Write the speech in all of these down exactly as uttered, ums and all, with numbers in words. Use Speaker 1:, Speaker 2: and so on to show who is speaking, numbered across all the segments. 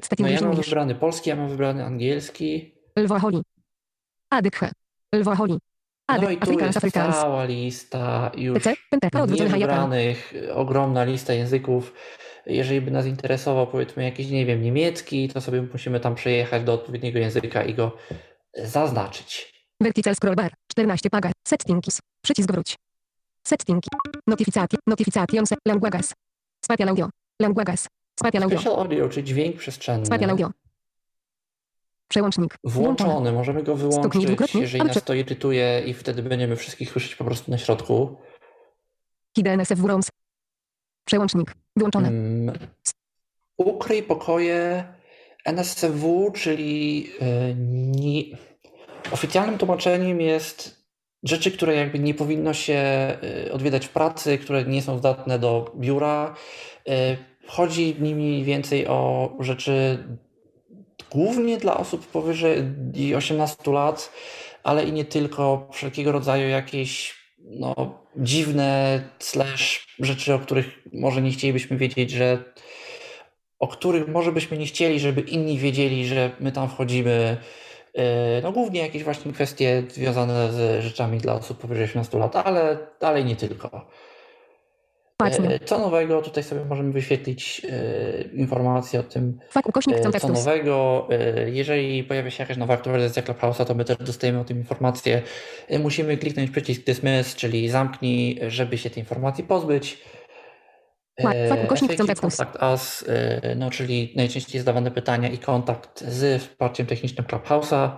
Speaker 1: No ja mam wybrany polski, ja mam wybrany angielski.
Speaker 2: Lwoholi. Adykhe. Lwoholi.
Speaker 1: No i tu jest cała lista już niewybranych, ogromna lista języków. Jeżeli by nas interesował, powiedzmy, jakiś, nie wiem, niemiecki, to sobie musimy tam przejechać do odpowiedniego języka i go zaznaczyć.
Speaker 2: Vertical scroll bar. czternaście paga. Settings. Przycisk wróć. Settings. Notificati. Notifications. Languages. Spatial audio. Languages. Spatial audio.
Speaker 1: Spatial audio, czyli dźwięk przestrzenny.
Speaker 2: Spatial audio. Przełącznik.
Speaker 1: Włączony. Możemy go wyłączyć, jeżeli nas to irytuje i wtedy będziemy wszystkich słyszeć po prostu na środku.
Speaker 2: K I D N S F W ROMS. Przełącznik. Wyłączony.
Speaker 1: Hmm. Ukryj pokoje N S F W, czyli yy, nie... oficjalnym tłumaczeniem jest rzeczy, które jakby nie powinno się odwiedzać w pracy, które nie są zdatne do biura. Chodzi mniej więcej o rzeczy głównie dla osób powyżej osiemnastu lat, ale i nie tylko, wszelkiego rodzaju jakieś no, dziwne slash rzeczy, o których może nie chcielibyśmy wiedzieć, że o których może byśmy nie chcieli, żeby inni wiedzieli, że my tam wchodzimy. No głównie jakieś właśnie kwestie związane z rzeczami dla osób powyżej osiemnastu lat, ale dalej nie tylko.
Speaker 2: Patrzmy.
Speaker 1: Co nowego? Tutaj sobie możemy wyświetlić e, informacje o tym, e, co nowego. E, jeżeli pojawia się jakaś nowa aktualizacja Clubhouse'a, to my też dostajemy o tym informację. E, musimy kliknąć przycisk Dismiss, czyli zamknij, żeby się tej informacji pozbyć. E, Contact Us, e, no, czyli najczęściej zadawane pytania i kontakt z wsparciem technicznym Clubhouse'a.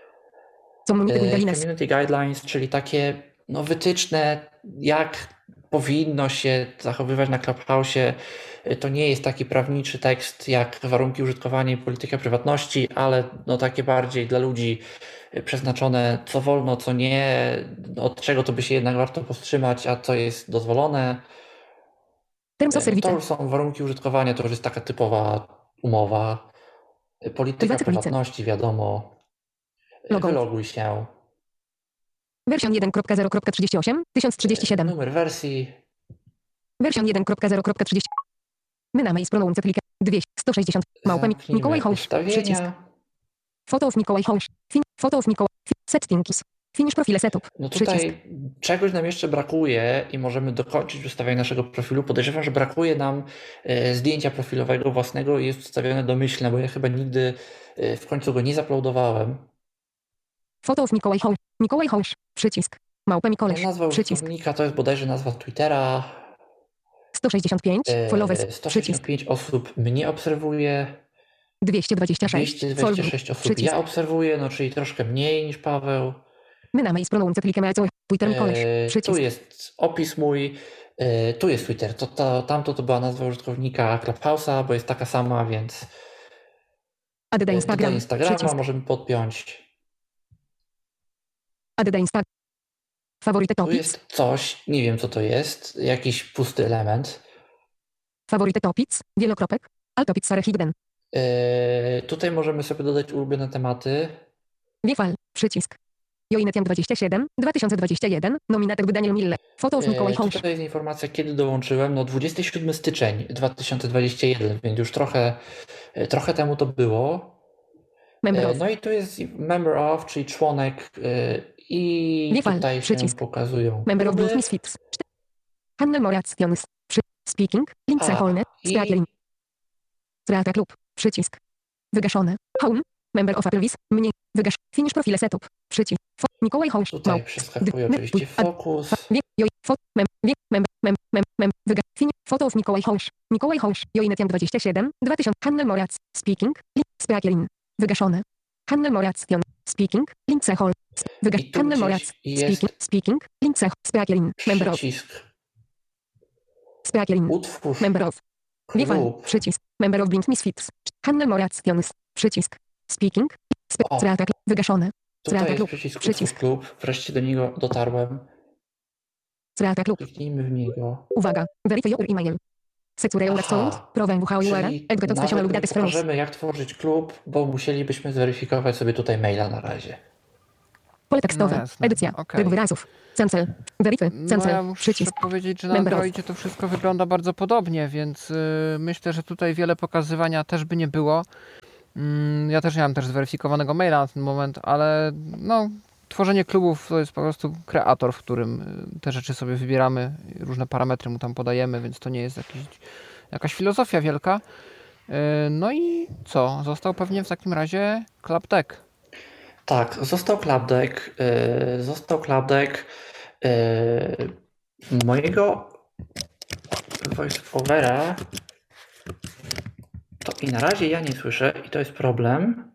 Speaker 1: E, community Guidelines, czyli takie no, wytyczne, jak powinno się zachowywać na Clubhouse'ie. To nie jest taki prawniczy tekst jak warunki użytkowania i polityka prywatności, ale no takie bardziej dla ludzi przeznaczone, co wolno, co nie, od czego to by się jednak warto powstrzymać, a co jest dozwolone. To są warunki użytkowania, to już jest taka typowa umowa. Polityka prywatności, wiadomo. Wyloguj się.
Speaker 2: Wersja jeden kropka zero kropka trzydzieści osiem tysiąc trzydzieści siedem.
Speaker 1: Numer wersji.
Speaker 2: Wersja jeden kropka zero kropka trzydzieści. Mynamy i spronące klika. dwieście sto sześćdziesiąt. Małpa Mikołaj Hołsz. Przycisk. Photo of Mikołaj Hołsz. Fin. Photo of Mikołaj. Settings. Finish profile setup.
Speaker 1: No tutaj przycisk. Czegoś nam jeszcze brakuje i możemy dokończyć ustawianie naszego profilu. Podejrzewam, że brakuje nam e, zdjęcia profilowego własnego i jest ustawione domyślne, bo ja chyba nigdy e, w końcu go nie zaploadowałem.
Speaker 2: Photo of Mikołaj Hołsz. Mikołaj Hołsz. Przycisk. Małpa Mikołaj.
Speaker 1: No, nazwa użytkownika to jest bodajże nazwa Twittera.
Speaker 2: sto sześćdziesiąt pięć. Followers.
Speaker 1: sto sześćdziesiąt pięć osób mnie obserwuje.
Speaker 2: dwieście dwadzieścia sześć.
Speaker 1: dwieście dwadzieścia sześć osób przycisk. Ja obserwuję, no czyli troszkę mniej niż Paweł.
Speaker 2: Mynamy i spronące klikiem Twitter Mikołaj. Przycisk.
Speaker 1: Tu jest opis mój. Yy, tu jest Twitter. To, to, tamto to była nazwa użytkownika Clubhouse'a, bo jest taka sama, więc
Speaker 2: Add do Instagram.
Speaker 1: Do Instagrama możemy podpiąć.
Speaker 2: Add do Instagram. Favorite topics.
Speaker 1: Tu jest coś, nie wiem co to jest, jakiś pusty element.
Speaker 2: Favorite topics, wielokropek, altopic are hidden.
Speaker 1: Yy, tutaj możemy sobie dodać ulubione tematy.
Speaker 2: Wiefal, przycisk. Joinetian dwadzieścia siedem, dwa tysiące dwadzieścia jeden, nominatek Daniel Mille, foto of Mikołaj Hołsz.
Speaker 1: Tutaj jest informacja, kiedy dołączyłem, no dwudziestego siódmego stycznia dwa tysiące dwudziestego pierwszego, więc już trochę, trochę temu to było.
Speaker 2: Member of.
Speaker 1: No i tu jest member of, czyli członek i
Speaker 2: Wiefal,
Speaker 1: tutaj
Speaker 2: przycisk.
Speaker 1: się pokazują.
Speaker 2: Member of Blues Misfits. Handel Moractions. Speaking, link zaholny, Strakielin. Strata Klub, przycisk. Wygaszone. Home, member of Applevis, mniej, wygasz, finish profile setup, przycisk. Fo, Mikołaj Hołsz.
Speaker 1: Tutaj przeskakuje oczywiście fokus.
Speaker 2: Wygasz, finish, photo of Mikołaj Hołsz. Mikołaj Hołsz, Joinetian dwadzieścia siedem, dwa tysiące, Handel Morac, speaking, link, Strakielin. Wygaszone. Handel Moracjon, speaking, link zahol. Wygasz, Handel Morac, speaking, speaking, link zahol, Strakielin. Member of. Sprakielin.
Speaker 1: Utwórz
Speaker 2: member of. Wiefal. Przycisk. Member of Blind Misfits. Handel Moractions. Przycisk. Speaking. Strata. Wygaszone.
Speaker 1: Tutaj jest przycisk, przycisk klub. Wreszcie do niego dotarłem.
Speaker 2: Strata klub.
Speaker 1: Kliknijmy w niego.
Speaker 2: Uwaga. Verify your email. Secure your account. Proven W H U R. Exit station lub dates from.
Speaker 1: Możemy jak tworzyć klub, bo musielibyśmy zweryfikować sobie tutaj maila na razie.
Speaker 2: Pole tekstowe. No edycja. Okay. Wybór wyrazów. Cancel. Verify. Cancel.
Speaker 3: No ja muszę przycisk. powiedzieć, że na Androidzie to wszystko wygląda bardzo podobnie, więc yy, myślę, że tutaj wiele pokazywania też by nie było. Ja też nie mam też zweryfikowanego maila na ten moment, ale no, tworzenie klubów to jest po prostu kreator, w którym te rzeczy sobie wybieramy, różne parametry mu tam podajemy, więc to nie jest jakiś, jakaś filozofia wielka. No i co? Został pewnie w takim razie Clubdeck.
Speaker 1: Tak, został Clubdeck. Yy, został Clubdeck. Yy, mojego voiceovera to i na razie ja nie słyszę i to jest problem.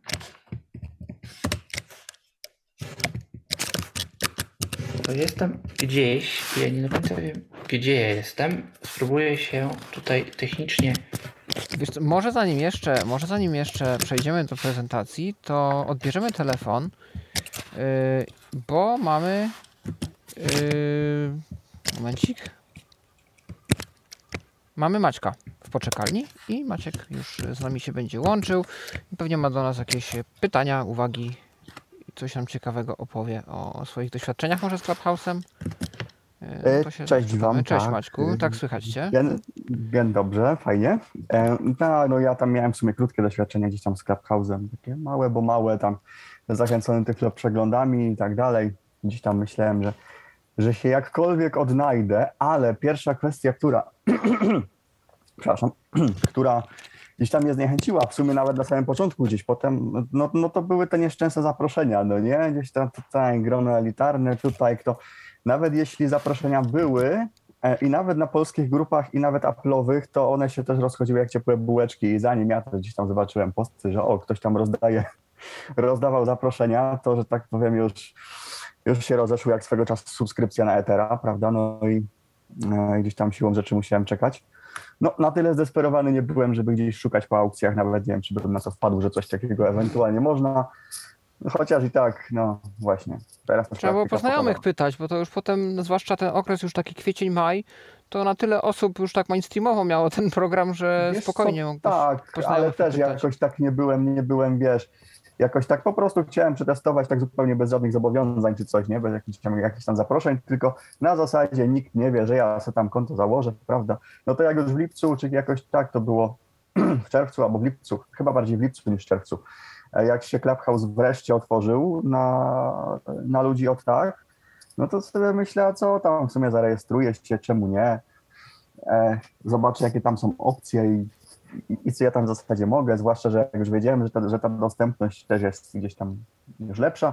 Speaker 1: To jestem gdzieś, ja nie do końca wiem, gdzie ja jestem. Spróbuję się tutaj technicznie...
Speaker 3: Wiesz co, może zanim jeszcze, może zanim jeszcze przejdziemy do prezentacji, to odbierzemy telefon, yy, bo mamy... Yy, momencik. Mamy Maćka w poczekalni i Maciek już z nami się będzie łączył i pewnie ma do nas jakieś pytania, uwagi, coś nam ciekawego opowie o swoich doświadczeniach może z Clubhouse'em.
Speaker 4: To się Cześć wam.
Speaker 3: Cześć
Speaker 4: tak.
Speaker 3: Maćku, tak słychać cię?
Speaker 4: Bien, bien dobrze, fajnie. No, no ja tam miałem w sumie krótkie doświadczenia gdzieś tam z Clubhouse'em, takie małe, bo małe, tam zachęcony tylko przeglądami i tak dalej. Gdzieś tam myślałem, że, że się jakkolwiek odnajdę, ale pierwsza kwestia, która przepraszam, która gdzieś tam mnie zniechęciła, w sumie nawet na samym początku gdzieś potem, no, no to były te nieszczęsne zaproszenia, no nie? Gdzieś tam tutaj grono elitarne, tutaj kto... Nawet jeśli zaproszenia były e, i nawet na polskich grupach i nawet Apple'owych, to one się też rozchodziły jak ciepłe bułeczki i zanim ja to gdzieś tam zobaczyłem posty, że o, ktoś tam rozdaje, rozdawał zaproszenia, to, że tak powiem, już, już się rozeszły jak swego czasu subskrypcja na Ethera, prawda, no i e, gdzieś tam siłą rzeczy musiałem czekać. No na tyle zdesperowany nie byłem, żeby gdzieś szukać po aukcjach, nawet nie wiem, czy bym na co wpadł, że coś takiego ewentualnie można. Chociaż i tak, no właśnie. Teraz
Speaker 3: Trzeba było po znajomych pytać, bo to już potem, zwłaszcza ten okres już taki kwiecień, maj, to na tyle osób już tak mainstreamowo miało ten program, że
Speaker 4: wiesz
Speaker 3: spokojnie
Speaker 4: co,
Speaker 3: mógłbyś
Speaker 4: tak,
Speaker 3: po
Speaker 4: ale też
Speaker 3: pytać.
Speaker 4: jakoś tak nie byłem, nie byłem, wiesz, jakoś tak po prostu chciałem przetestować tak zupełnie bez żadnych zobowiązań czy coś, nie, bez jakichś tam, jakichś tam zaproszeń, tylko na zasadzie nikt nie wie, że ja sobie tam konto założę, prawda, no to jak już w lipcu, czy jakoś tak to było w czerwcu albo w lipcu, chyba bardziej w lipcu niż w czerwcu, jak się Clubhouse wreszcie otworzył na, na ludzi od tak, no to sobie myślę, a co tam w sumie zarejestruję się, czemu nie, e, zobaczę jakie tam są opcje i, i, i co ja tam w zasadzie mogę, zwłaszcza, że jak już wiedziałem, że ta, że ta dostępność też jest gdzieś tam już lepsza.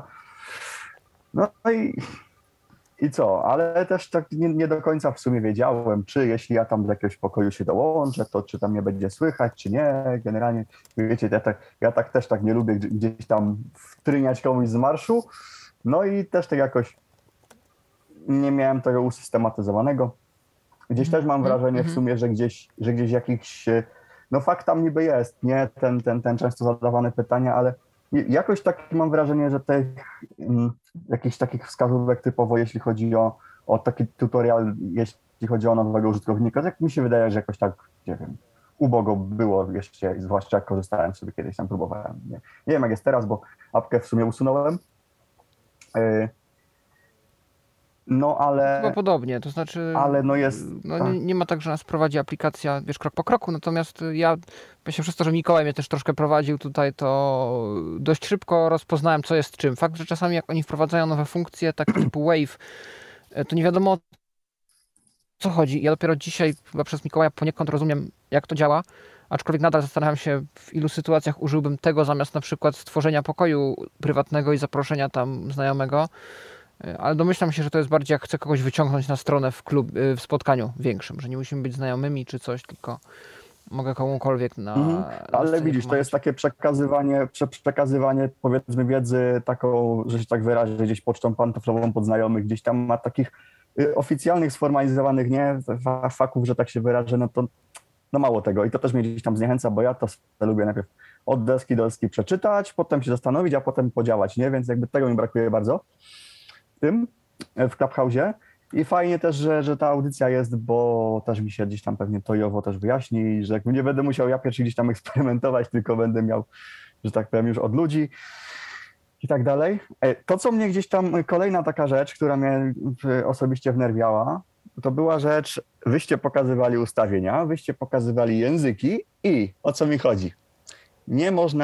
Speaker 4: No i, i co, ale też tak nie, nie do końca w sumie wiedziałem, czy jeśli ja tam z jakiegoś pokoju się dołączę, to czy tam mnie będzie słychać, czy nie. Generalnie, wiecie, ja tak, ja tak też tak nie lubię gdzieś tam wtryniać komuś z marszu. No i też tak jakoś nie miałem tego usystematyzowanego. Gdzieś też mam wrażenie w sumie, że gdzieś, że gdzieś jakiś, no fakt tam niby jest, nie? Ten, ten, ten często zadawane pytania, ale jakoś tak mam wrażenie, że tych um, jakichś takich wskazówek typowo, jeśli chodzi o, o taki tutorial, jeśli chodzi o nowego użytkownika, tak mi się wydaje, że jakoś tak, nie wiem, ubogo było jeszcze, zwłaszcza jak korzystałem sobie kiedyś tam, próbowałem. Nie, nie wiem jak jest teraz, bo apkę w sumie usunąłem. Yy, No ale...
Speaker 3: Chyba podobnie, to znaczy
Speaker 4: ale no jest,
Speaker 3: no,
Speaker 4: tak.
Speaker 3: nie, nie ma tak, że nas prowadzi aplikacja, wiesz, krok po kroku, natomiast ja, myślę przez to, że Mikołaj mnie też troszkę prowadził tutaj, to dość szybko rozpoznałem, co jest czym. Fakt, że czasami jak oni wprowadzają nowe funkcje, tak typu Wave, to nie wiadomo o co chodzi. Ja dopiero dzisiaj chyba przez Mikołaja poniekąd rozumiem, jak to działa, aczkolwiek nadal zastanawiam się, w ilu sytuacjach użyłbym tego zamiast na przykład stworzenia pokoju prywatnego i zaproszenia tam znajomego. Ale domyślam się, że to jest bardziej jak chcę kogoś wyciągnąć na stronę w klub, w spotkaniu większym, że nie musimy być znajomymi czy coś, tylko mogę komukolwiek na...
Speaker 4: Mhm. Ale
Speaker 3: na
Speaker 4: widzisz, to jest takie przekazywanie, prze, przekazywanie powiedzmy wiedzy taką, że się tak wyrażę, gdzieś pocztą pantoflową pod znajomych, gdzieś tam ma takich y, oficjalnych, sformalizowanych, nie, faków, że tak się wyrażę, no to no mało tego i to też mnie gdzieś tam zniechęca, bo ja to lubię najpierw od deski do deski przeczytać, potem się zastanowić, a potem podziałać, nie, więc jakby tego mi brakuje bardzo. Tym w Clubhouse'ie i fajnie też, że, że ta audycja jest, bo też mi się gdzieś tam pewnie tojowo też wyjaśni, że jak nie będę musiał ja pierwszy gdzieś tam eksperymentować, tylko będę miał, że tak powiem, już od ludzi i tak dalej. To, co mnie gdzieś tam, kolejna taka rzecz, która mnie osobiście wnerwiała, to była rzecz, wyście pokazywali ustawienia, wyście pokazywali języki i o co mi chodzi? Nie można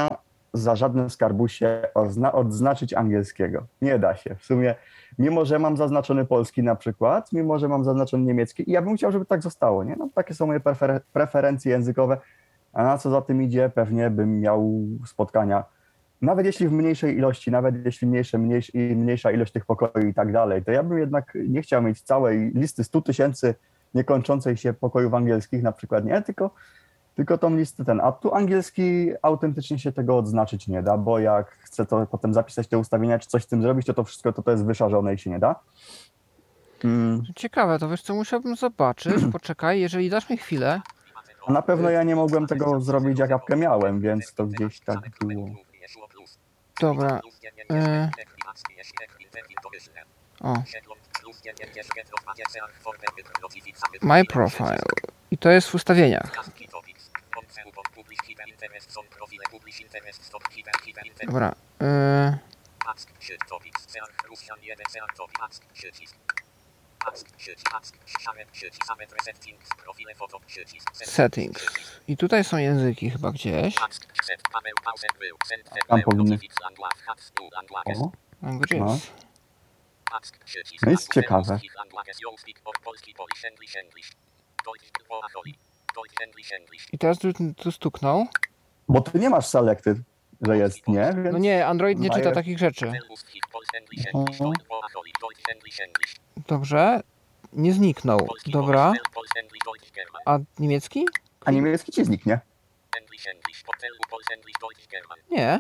Speaker 4: za żadnym skarbusie ozna- odznaczyć angielskiego. Nie da się. W sumie, mimo że mam zaznaczony polski na przykład, mimo że mam zaznaczony niemiecki i ja bym chciał, żeby tak zostało, nie? No, takie są moje prefer- preferencje językowe, a na co za tym idzie, pewnie bym miał spotkania, nawet jeśli w mniejszej ilości, nawet jeśli mniejsze, mniejsz, i mniejsza ilość tych pokoi i tak dalej, to ja bym jednak nie chciał mieć całej listy stu tysięcy niekończącej się pokojów angielskich na przykład, nie? Tylko Tylko tą listę ten, a tu angielski autentycznie się tego odznaczyć nie da, bo jak chcę to potem zapisać te ustawienia, czy coś z tym zrobić, to to wszystko to, to jest wyszarzone i się nie da. Mm.
Speaker 3: Ciekawe, to wiesz co, musiałbym zobaczyć, poczekaj, jeżeli dasz mi chwilę.
Speaker 4: A na pewno ja nie mogłem tego zrobić, jak apkę miałem, więc to gdzieś tak było.
Speaker 3: Dobra. Y... O. My profile. I to jest w ustawieniach. Dobra. Y... Settings. I tutaj są języki chyba gdzieś.
Speaker 4: Tam powinny. O,
Speaker 3: Languages.
Speaker 4: no. No jest ciekawe.
Speaker 3: I teraz tu, tu stuknął.
Speaker 4: Bo ty nie masz selected, że jest, nie? Więc...
Speaker 3: No nie, Android nie czyta
Speaker 4: Daje-
Speaker 3: takich rzeczy.
Speaker 4: Mhm.
Speaker 3: Dobrze. Nie zniknął. Dobra. A niemiecki?
Speaker 4: A niemiecki ci zniknie.
Speaker 3: Nie.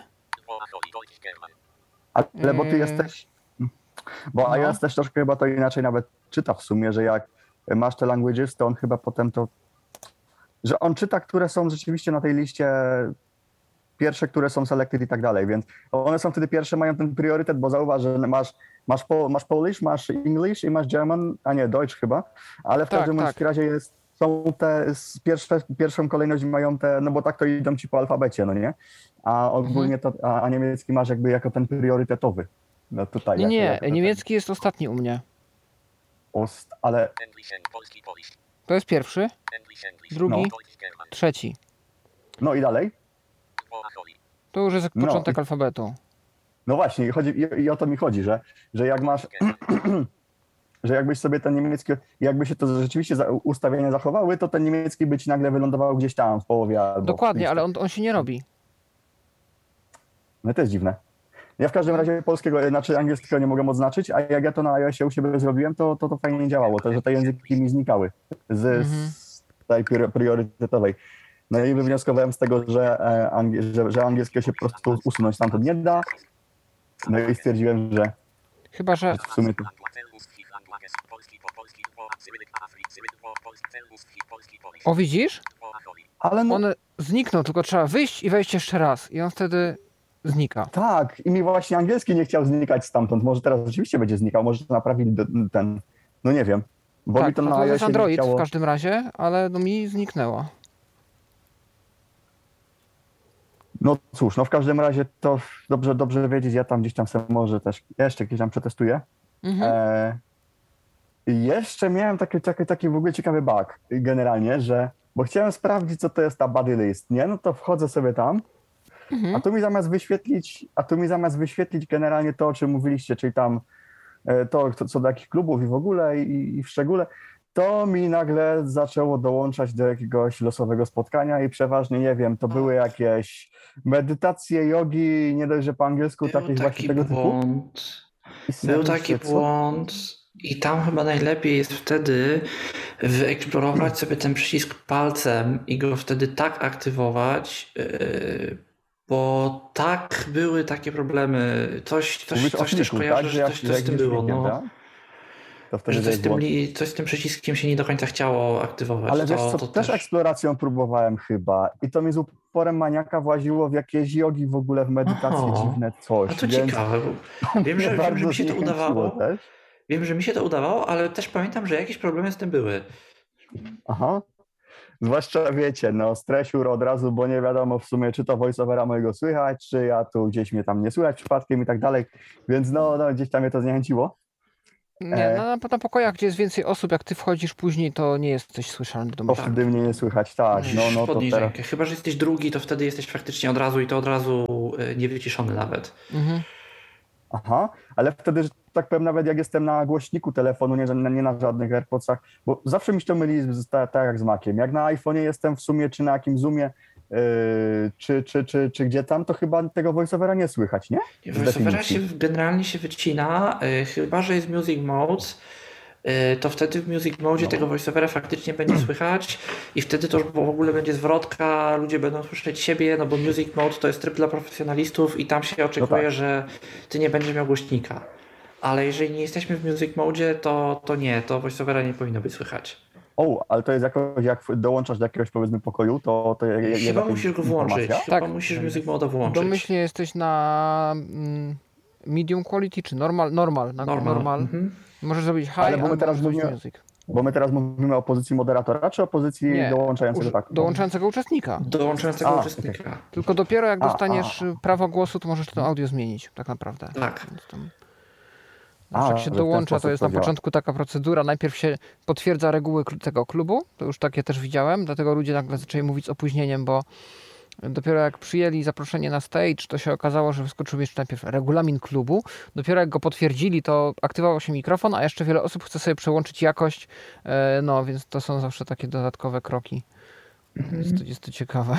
Speaker 4: Ale bo ty
Speaker 3: Yy.
Speaker 4: jesteś... Bo
Speaker 3: No.
Speaker 4: iOS też troszkę chyba to inaczej nawet czyta w sumie, że jak masz te languages, to on chyba potem to... Że on czyta, które są rzeczywiście na tej liście pierwsze, które są selected i tak dalej, więc one są wtedy pierwsze, mają ten priorytet, bo zauważ, że masz, masz, po, masz Polish, masz English i masz German, a nie, Deutsch chyba, ale w
Speaker 3: Tak,
Speaker 4: każdym
Speaker 3: tak.
Speaker 4: razie jest, są te, z pierwsze, pierwszą kolejność mają te, no bo tak to idą ci po alfabecie, no nie? A ogólnie to, a, a niemiecki masz jakby jako ten priorytetowy. No tutaj.
Speaker 3: Nie,
Speaker 4: jako-
Speaker 3: nie.
Speaker 4: jako ten
Speaker 3: Niemiecki jest ostatni u mnie.
Speaker 4: Ost, ale
Speaker 3: To jest pierwszy, drugi,
Speaker 4: No.
Speaker 3: trzeci.
Speaker 4: no i dalej?
Speaker 3: To już jest
Speaker 4: No.
Speaker 3: początek alfabetu.
Speaker 4: No właśnie, i, chodzi, i, i o to mi chodzi, że, że jak masz, że jakbyś sobie ten niemiecki, jakby się to rzeczywiście za, ustawienia zachowały, to ten niemiecki by ci nagle wylądował gdzieś tam w połowie albo...
Speaker 3: Dokładnie, ale on, on się nie robi.
Speaker 4: No to jest dziwne. Ja w każdym razie polskiego, znaczy angielskiego nie mogę odznaczyć, a jak ja to na iOSie u siebie zrobiłem, to to, to fajnie działało, to, że te języki mi znikały z,
Speaker 3: Mhm.
Speaker 4: z tej prior- priorytetowej. No i wywnioskowałem z tego, że, e, angie, że, że angielskiego się po prostu usunąć stamtąd nie da. No i stwierdziłem, że
Speaker 3: Chyba, że
Speaker 4: w sumie to...
Speaker 3: O, widzisz?
Speaker 4: Ale no
Speaker 3: On zniknął, tylko trzeba wyjść i wejść jeszcze raz. I on wtedy znika.
Speaker 4: tak, i mi właśnie angielski nie chciał znikać stamtąd. Może teraz rzeczywiście będzie znikał, może to naprawili do- ten, no nie wiem. Bo mi
Speaker 3: Tak,
Speaker 4: to
Speaker 3: no
Speaker 4: na
Speaker 3: to jest
Speaker 4: iOSie nie
Speaker 3: Android
Speaker 4: chciało...
Speaker 3: w każdym razie, ale no mi zniknęło.
Speaker 4: No cóż, no w każdym razie to dobrze, dobrze wiedzieć, ja tam gdzieś tam sobie może też jeszcze gdzieś tam przetestuję.
Speaker 3: Mhm.
Speaker 4: E, I jeszcze miałem taki, taki, taki w ogóle ciekawy bug generalnie, że, bo chciałem sprawdzić, co to jest ta buddy list, nie? No to wchodzę sobie tam,
Speaker 3: Mhm.
Speaker 4: a tu mi zamiast wyświetlić, a tu mi zamiast wyświetlić generalnie to, o czym mówiliście, czyli tam e, to, co, co do jakich klubów i w ogóle i, i w szczególe, to mi nagle zaczęło dołączać do jakiegoś losowego spotkania i przeważnie, nie wiem, to były jakieś medytacje, jogi, nie dość, że po angielsku,
Speaker 1: Był
Speaker 4: takich właśnie
Speaker 1: taki
Speaker 4: tego typu.
Speaker 1: błąd.
Speaker 4: I
Speaker 1: Był
Speaker 4: sobie
Speaker 1: taki
Speaker 4: myślę, co-
Speaker 1: błąd i tam chyba najlepiej jest wtedy wyeksplorować sobie ten przycisk palcem i go wtedy tak aktywować, yy, bo tak były takie problemy. Coś, coś,
Speaker 4: Mówisz o
Speaker 1: coś też
Speaker 4: pliku,
Speaker 1: kojarzę,
Speaker 4: tak?
Speaker 1: że
Speaker 4: jak-
Speaker 1: coś, coś
Speaker 4: jak
Speaker 1: z tym
Speaker 4: gdzieś
Speaker 1: było.
Speaker 4: plikiem,
Speaker 1: No.
Speaker 4: tak? To wtedy
Speaker 1: Że
Speaker 4: to
Speaker 1: coś z,
Speaker 4: jest
Speaker 1: tym,
Speaker 4: błąd.
Speaker 1: li- coś z tym przyciskiem się nie do końca chciało aktywować.
Speaker 4: Ale wiesz
Speaker 1: to,
Speaker 4: co,
Speaker 1: to
Speaker 4: też eksploracją próbowałem chyba i to mi z uporem maniaka właziło w jakieś jogi w ogóle, w medytacje
Speaker 1: Aha.
Speaker 4: dziwne coś.
Speaker 1: A to
Speaker 4: więc
Speaker 1: ciekawe. Bo wiem,
Speaker 4: mnie
Speaker 1: że, wiem,
Speaker 4: bardzo
Speaker 1: że mi się to
Speaker 4: zniechęciło
Speaker 1: udawało.
Speaker 4: też.
Speaker 1: Wiem, że mi się to udawało, ale też pamiętam, że jakieś problemy z tym były.
Speaker 4: Aha. Zwłaszcza wiecie, no stresiur od razu, bo nie wiadomo w sumie, czy to voiceovera mojego słychać, czy ja tu gdzieś mnie tam nie słychać przypadkiem i tak dalej, więc no, no gdzieś tam mnie to zniechęciło.
Speaker 3: Nie,
Speaker 4: E,
Speaker 3: na, na, na pokojach, gdzie jest więcej osób, jak ty wchodzisz później, to nie jesteś słyszalny
Speaker 4: To
Speaker 3: domyślnie.
Speaker 4: wtedy mnie nie słychać, tak. No, no to
Speaker 1: Podnieś
Speaker 4: teraz.
Speaker 1: rękę. Chyba, że jesteś drugi, to wtedy jesteś faktycznie od razu i to od razu y, niewyciszony nawet.
Speaker 3: Mhm.
Speaker 4: Aha, ale wtedy, że tak powiem, nawet jak jestem na głośniku telefonu, nie, że- nie na żadnych AirPodsach, bo zawsze mi się to myli z- z- tak tak jak z Maciem. Jak na iPhone'ie jestem w sumie, czy na jakimś Zoomie, yy, czy, czy, czy, czy gdzie tam, to chyba tego voiceovera nie słychać, nie? Z
Speaker 1: VoiceOvera się
Speaker 4: definicji.
Speaker 1: generalnie się wycina, y, chyba że jest Music Mode, y, to wtedy w Music Mode
Speaker 4: No.
Speaker 1: tego VoiceOvera faktycznie będzie słychać i wtedy to już w ogóle będzie zwrotka, ludzie będą słyszeć siebie, no bo Music Mode to jest tryb dla profesjonalistów i tam się oczekuje,
Speaker 4: tak.
Speaker 1: że ty nie będziesz miał głośnika. Ale jeżeli nie jesteśmy w Music Mode, to, to nie, to VoiceOvera nie powinno być słychać.
Speaker 4: O, ale to jest jakoś, jak dołączasz do jakiegoś, powiedzmy, pokoju, to, to je- jest
Speaker 1: Chyba
Speaker 4: jakaś
Speaker 1: musisz go włączyć,
Speaker 4: informacja?
Speaker 1: chyba
Speaker 3: Tak.
Speaker 1: musisz Music Mode włączyć.
Speaker 3: Domyślnie jesteś na mm, medium quality, czy normal, normal, na
Speaker 1: Normal.
Speaker 3: normal.
Speaker 1: Mhm.
Speaker 3: Możesz zrobić high,
Speaker 4: Ale bo my
Speaker 3: albo
Speaker 4: teraz
Speaker 3: możesz zrobić
Speaker 4: mówimy-
Speaker 3: music.
Speaker 4: Bo my teraz mówimy o pozycji moderatora, czy o pozycji
Speaker 3: Nie,
Speaker 4: dołączającego
Speaker 3: Uż-
Speaker 4: tak?
Speaker 3: dołączającego uczestnika.
Speaker 1: Dołączającego
Speaker 4: A,
Speaker 1: uczestnika.
Speaker 3: Tylko dopiero jak
Speaker 4: A,
Speaker 3: dostaniesz
Speaker 4: a,
Speaker 3: y, prawo głosu, to możesz to audio zmienić, tak naprawdę.
Speaker 1: Tak.
Speaker 3: Więc tam-
Speaker 4: A,
Speaker 3: Znaczy, jak
Speaker 4: że
Speaker 3: się
Speaker 4: w ten
Speaker 3: dołącza, to
Speaker 4: sposób
Speaker 3: jest
Speaker 4: to
Speaker 3: na
Speaker 4: działa.
Speaker 3: początku taka procedura. Najpierw się potwierdza reguły kl- tego klubu. To już takie też widziałem, dlatego ludzie nagle zaczęli mówić z opóźnieniem, bo dopiero jak przyjęli zaproszenie na stage, to się okazało, że wyskoczył jeszcze najpierw regulamin klubu. Dopiero jak go potwierdzili, to aktywował się mikrofon, a jeszcze wiele osób chce sobie przełączyć jakość. E, No, więc to są zawsze takie dodatkowe kroki. Jest to, jest to ciekawe.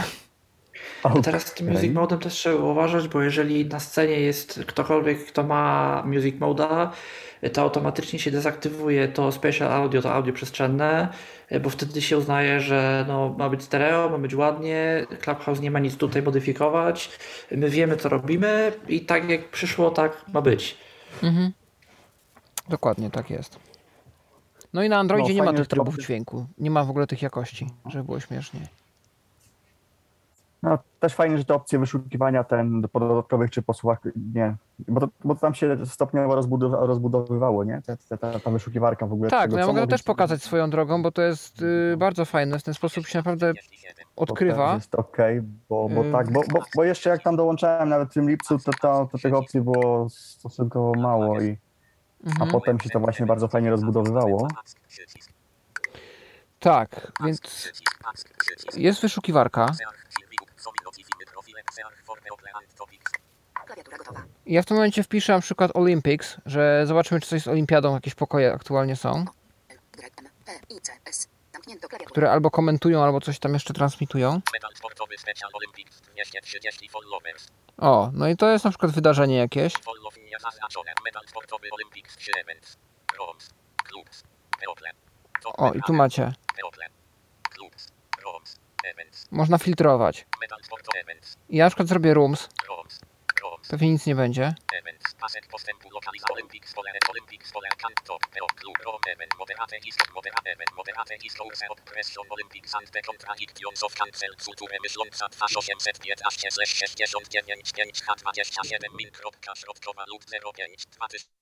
Speaker 1: A teraz z tym
Speaker 4: Okej.
Speaker 1: Music Modem też trzeba uważać, bo jeżeli na scenie jest ktokolwiek, kto ma Music Moda, to automatycznie się dezaktywuje to Spatial Audio, to audio przestrzenne, bo wtedy się uznaje, że no, ma być stereo, ma być ładnie, Clubhouse nie ma nic tutaj modyfikować, my wiemy co robimy i tak jak przyszło, tak ma być.
Speaker 3: Mhm. Dokładnie, tak jest. No i na Androidzie
Speaker 4: No,
Speaker 3: nie ma
Speaker 4: fajnie,
Speaker 3: tych
Speaker 4: że
Speaker 3: trybów
Speaker 4: to-
Speaker 3: dźwięku. Nie ma w ogóle tych jakości, żeby było śmiesznie.
Speaker 4: No, też fajnie, że te opcje wyszukiwania ten po dodatkowych czy posłuchach, nie, bo to, bo to tam się stopniowo rozbudowa, rozbudowywało, nie? Ta, ta, ta, ta wyszukiwarka w ogóle.
Speaker 3: Tak,
Speaker 4: tego,
Speaker 3: no ja
Speaker 4: co
Speaker 3: mogę to
Speaker 4: może-
Speaker 3: też pokazać swoją drogą, bo to jest y, bardzo fajne. W ten sposób się naprawdę
Speaker 4: to
Speaker 3: odkrywa.
Speaker 4: też jest okej, bo, bo
Speaker 3: Ym.
Speaker 4: tak, bo, bo, bo jeszcze jak tam dołączałem nawet w tym lipcu, to, to, to tych opcji było stosunkowo mało, i, a
Speaker 3: Mhm.
Speaker 4: potem się to właśnie bardzo fajnie rozbudowywało.
Speaker 3: Tak, więc jest wyszukiwarka.
Speaker 5: Klawiatura gotowa.
Speaker 3: Ja w tym momencie wpiszę na przykład Olympics, że zobaczymy, czy coś z olimpiadą, jakieś pokoje aktualnie są,
Speaker 5: L, Y, M, P, I, C, S. Zamknięto klawiaturę.
Speaker 3: które albo komentują, albo coś tam jeszcze transmitują.
Speaker 6: Medal sportowy Special Olympics dwieście trzydzieści followers.
Speaker 3: O, no i to jest na przykład wydarzenie jakieś.
Speaker 6: Follow nie zaznaczone. Medal sportowy Olympics trzy events. Roms. Clubs. People. Top
Speaker 3: O, i tu macie.
Speaker 6: People. Clubs. Roms. Events.
Speaker 3: Można filtrować.
Speaker 6: Medal sportowy events.
Speaker 3: I ja na przykład zrobię rooms.
Speaker 6: Roms. Roms.
Speaker 3: Pewnie nic nie będzie.
Speaker 6: Events. Pasek postępu lokaliza Olympics pole Olympics pole kant top. Peo klub rom event. Moderate istot moderate event. Moderate istorse oppression Olympics and the contradictions of cancel culture myśląca twarz osiemset piętnaście sześćdziesiąt dziewięć pięć H dwadzieścia siedem min kropka środkowa lub zero pięć dwa tysiące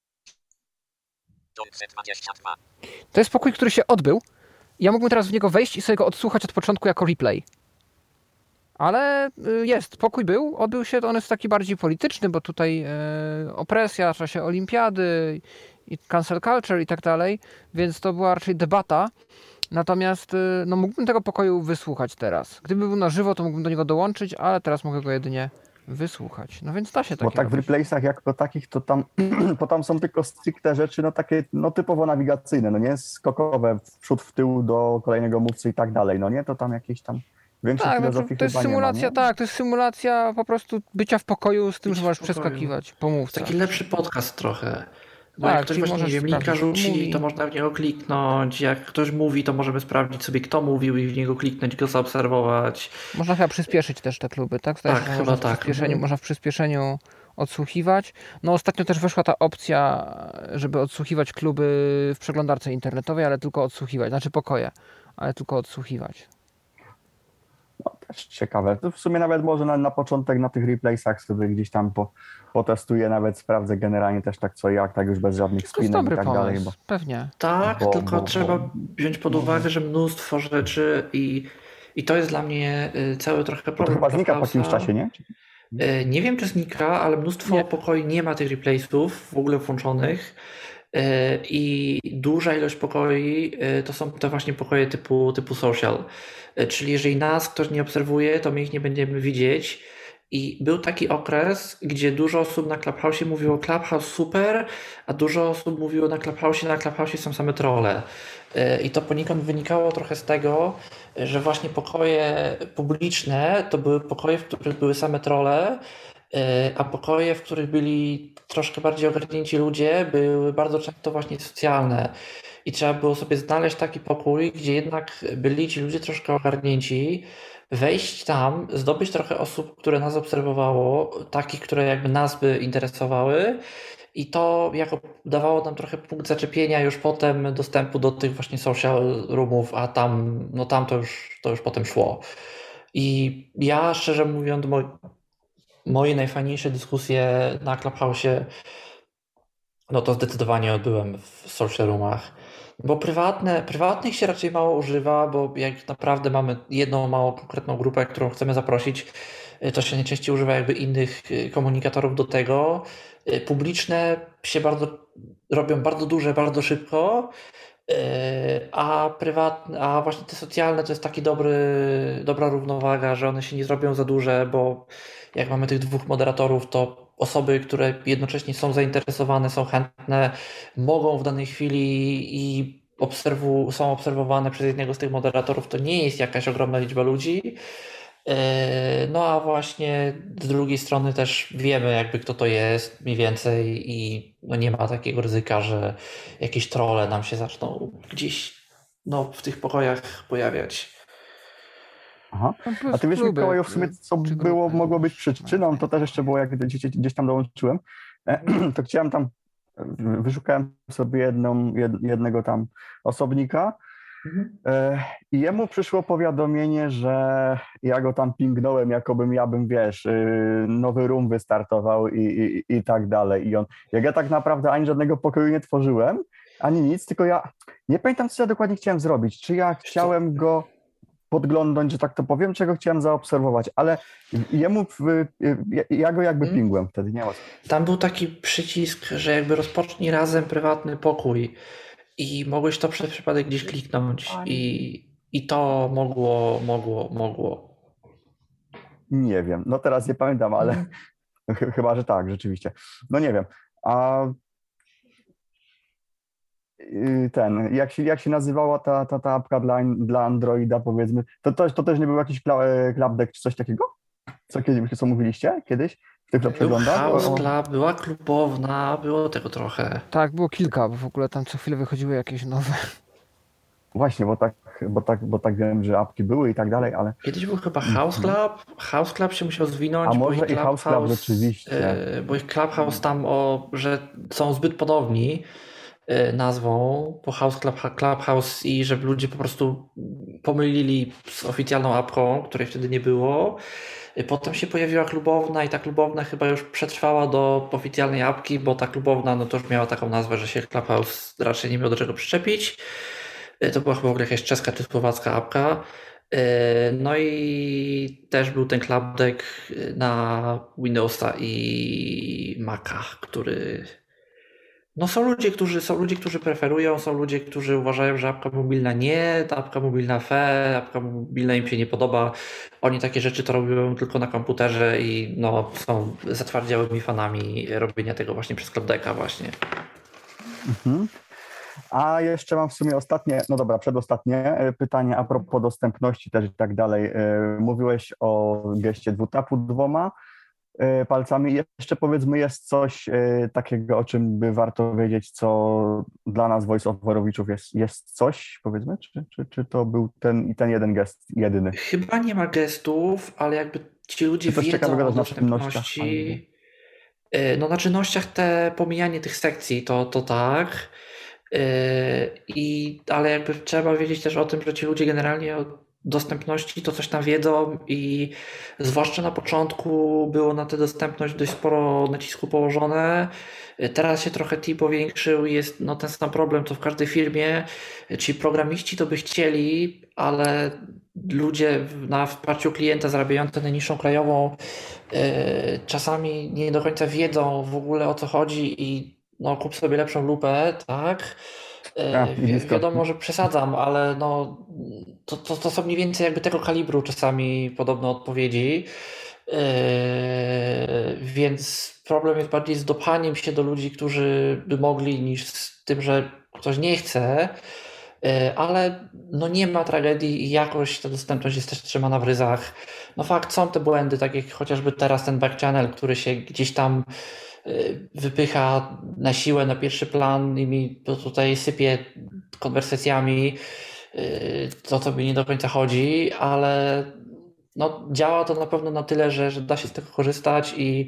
Speaker 6: dwadzieścia dwa.
Speaker 3: To jest pokój, który się odbył. Ja mógłbym teraz w niego wejść i sobie go odsłuchać od początku jako replay. Ale y, jest, pokój był, odbył się, to on jest taki bardziej polityczny, bo tutaj y, opresja w czasie olimpiady i cancel culture i tak dalej, więc to była raczej debata. Natomiast y, no, mógłbym tego pokoju wysłuchać teraz. Gdyby był na żywo, to mógłbym do niego dołączyć, ale teraz mogę go jedynie wysłuchać. No więc da się
Speaker 4: Bo
Speaker 3: takie
Speaker 4: tak w
Speaker 3: robić.
Speaker 4: replaysach jako takich, to tam, to tam są tylko stricte rzeczy, no takie, no typowo nawigacyjne, no nie, skokowe, w przód, w tył do kolejnego mówcy i tak dalej, no nie, to tam jakieś tam większej
Speaker 3: Tak,
Speaker 4: filozofii
Speaker 3: znaczy, to jest
Speaker 4: chyba
Speaker 3: symulacja,
Speaker 4: nie ma, nie?
Speaker 3: tak, to jest symulacja po prostu bycia w pokoju z tym,
Speaker 1: Bycia
Speaker 3: że możesz
Speaker 1: w pokoju.
Speaker 3: przeskakiwać po mówce.
Speaker 1: Taki lepszy podcast trochę. Bo
Speaker 3: Tak,
Speaker 1: jak ktoś
Speaker 3: czyli
Speaker 1: właśnie
Speaker 3: możesz
Speaker 1: ziemnika
Speaker 3: sprawdzić,
Speaker 1: rzuci,
Speaker 3: mówi.
Speaker 1: to można w niego kliknąć. Jak ktoś mówi, to możemy sprawdzić sobie, kto mówił i w niego kliknąć, go zaobserwować.
Speaker 3: Można chyba przyspieszyć też te kluby, tak? Zdaje
Speaker 1: Tak,
Speaker 3: się, że
Speaker 1: chyba
Speaker 3: można w
Speaker 1: tak.
Speaker 3: przyspieszeniu,
Speaker 1: Mhm.
Speaker 3: można w przyspieszeniu odsłuchiwać. No ostatnio też weszła ta opcja, żeby odsłuchiwać kluby w przeglądarce internetowej, ale tylko odsłuchiwać, znaczy pokoje, ale tylko odsłuchiwać.
Speaker 4: No, też ciekawe. To w sumie nawet może na, na początek na tych replaysach sobie gdzieś tam po, potestuję, nawet sprawdzę generalnie też tak co i jak, tak już bez żadnych
Speaker 3: To jest
Speaker 4: spinek i
Speaker 3: dobry
Speaker 4: tak
Speaker 3: pomysł,
Speaker 4: dalej, bo
Speaker 3: pewnie.
Speaker 1: Tak,
Speaker 4: Bo-
Speaker 1: tylko
Speaker 4: bo-
Speaker 1: trzeba
Speaker 4: bo-
Speaker 1: wziąć pod uwagę, że mnóstwo rzeczy i, i to jest dla mnie y, cały trochę
Speaker 4: to
Speaker 1: problem.
Speaker 4: chyba znika po
Speaker 1: Clubhouse'a.
Speaker 4: jakimś czasie, nie?
Speaker 1: Y, Nie wiem, czy znika, ale mnóstwo
Speaker 3: Nie.
Speaker 1: pokoi nie ma tych replaysów w ogóle włączonych. i duża ilość pokoi to są te właśnie pokoje typu, typu social. Czyli jeżeli nas ktoś nie obserwuje, to my ich nie będziemy widzieć. I był taki okres, gdzie dużo osób na Clubhouse mówiło Clubhouse super, a dużo osób mówiło na Clubhouse, na Clubhouse są same trolle. I to poniekąd wynikało trochę z tego, że właśnie pokoje publiczne to były pokoje, w których były same trolle, a pokoje, w których byli troszkę bardziej ogarnięci ludzie, były bardzo często właśnie socjalne. I trzeba było sobie znaleźć taki pokój, gdzie jednak byli ci ludzie troszkę ogarnięci, wejść tam, zdobyć trochę osób, które nas obserwowało, takich, które jakby nas by interesowały, i to jako dawało nam trochę punkt zaczepienia już potem dostępu do tych właśnie social roomów, a tam, no tam to już, to już potem szło. I ja szczerze mówiąc, moj, moje najfajniejsze dyskusje na Clubhouse'ie, no to zdecydowanie odbyłem w social roomach. Bo prywatne, prywatnych się raczej mało używa, bo jak naprawdę mamy jedną małą konkretną grupę, którą chcemy zaprosić, to się najczęściej używa jakby innych komunikatorów do tego. Publiczne się bardzo robią bardzo duże, bardzo szybko, a prywatne, a właśnie te socjalne to jest taki dobry, dobra równowaga, że one się nie zrobią za duże, bo jak mamy tych dwóch moderatorów, to osoby, które jednocześnie są zainteresowane, są chętne, mogą w danej chwili i obserwu, są obserwowane przez jednego z tych moderatorów, to nie jest jakaś ogromna liczba ludzi. No a właśnie z drugiej strony też wiemy jakby kto to jest mniej więcej i no nie ma takiego ryzyka, że jakieś trolle nam się zaczną gdzieś no, w tych pokojach pojawiać.
Speaker 4: Aha. A ty wiesz, Mikołaju, w sumie co było, mogło być przyczyną, to też jeszcze było, jak gdzieś, gdzieś tam dołączyłem, to chciałem tam, wyszukałem sobie jedną, jednego tam osobnika, mhm. i jemu przyszło powiadomienie, że ja go tam pingnąłem, jakobym ja bym, wiesz, nowy room wystartował i, i, i tak dalej. I on, jak ja tak naprawdę ani żadnego pokoju nie tworzyłem, ani nic, tylko ja nie pamiętam, co ja dokładnie chciałem zrobić. Czy ja chciałem go podglądnąć, że tak to powiem, czego chciałem zaobserwować, ale jemu, ja go jakby hmm. pingłem wtedy, nie ma.
Speaker 1: Tam był taki przycisk, że jakby rozpocznij razem prywatny pokój i mogłeś to przez przypadek gdzieś kliknąć i, i to mogło, mogło, mogło.
Speaker 4: Nie wiem, no teraz nie pamiętam, ale hmm. chyba, że tak, rzeczywiście. No nie wiem, a ten, jak się, jak się nazywała ta, ta, ta apka dla, dla Androida, powiedzmy, to, to, to też nie był jakiś Clubdeck czy coś takiego? Co kiedyś, co mówiliście kiedyś w tych przeglądach?
Speaker 1: House Club, była klubowna, było tego trochę.
Speaker 3: Tak, było kilka, bo w ogóle tam co chwilę wychodziły jakieś nowe.
Speaker 4: Właśnie, bo tak, bo tak, bo tak wiem, że apki były i tak dalej, ale...
Speaker 1: Kiedyś był chyba House Club, House Club się musiał zwinąć,
Speaker 4: a może i House Club rzeczywiście.
Speaker 1: Bo ich Clubhouse tam, o, że są zbyt podobni nazwą, po House Club, Clubhouse, i żeby ludzie po prostu pomylili z oficjalną apką, której wtedy nie było. Potem się pojawiła klubowna i ta klubowna chyba już przetrwała do oficjalnej apki, bo ta klubowna no to już miała taką nazwę, że się Clubhouse raczej nie miał do czego przyczepić. To była chyba w ogóle jakaś czeska czy słowacka apka. No i też był ten Clubdeck na Windowsa i Maca, który... No są ludzie, którzy są ludzie, którzy preferują, są ludzie, którzy uważają, że apka mobilna nie, ta apka mobilna fe, apka mobilna im się nie podoba. Oni takie rzeczy to robią tylko na komputerze i no, są zatwardziałymi fanami robienia tego właśnie przez Clubdecka właśnie.
Speaker 4: Mhm. A jeszcze mam w sumie ostatnie, no dobra, przedostatnie pytanie a propos dostępności też i tak dalej. Mówiłeś o geście dwutapu dwoma palcami. Jeszcze powiedzmy, jest coś takiego, o czym by warto wiedzieć, co dla nas voice-overowiczów jest, jest coś, powiedzmy? Czy, czy, czy to był ten i ten jeden gest jedyny?
Speaker 1: Chyba nie ma gestów, ale jakby ci ludzie wiedzą o dostępności. No na czynnościach te pomijanie tych sekcji, to, to tak. I, ale jakby trzeba wiedzieć też o tym, że ci ludzie generalnie o dostępności to coś tam wiedzą i zwłaszcza na początku było na tę dostępność dość sporo nacisku położone. Teraz się trochę T powiększył i jest no ten sam problem co w każdej firmie. Ci programiści to by chcieli, ale ludzie na wsparciu klienta zarabiający najniższą krajową czasami nie do końca wiedzą w ogóle o co chodzi i no kup sobie lepszą lupę, tak.
Speaker 4: A,
Speaker 1: Wi-
Speaker 4: blisko.
Speaker 1: wiadomo, że przesadzam, ale no, to, to, to są mniej więcej jakby tego kalibru czasami podobne odpowiedzi. Yy, więc problem jest bardziej z dopchaniem się do ludzi, którzy by mogli, niż z tym, że ktoś nie chce. Yy, ale no nie ma tragedii i jakoś ta dostępność jest też trzymana w ryzach. No fakt, są te błędy, tak jak chociażby teraz ten back channel, który się gdzieś tam yy, wypycha na siłę na pierwszy plan i mi to tutaj sypie konwersacjami, yy, to co mi nie do końca chodzi, ale no, działa to na pewno na tyle, że, że da się z tego korzystać i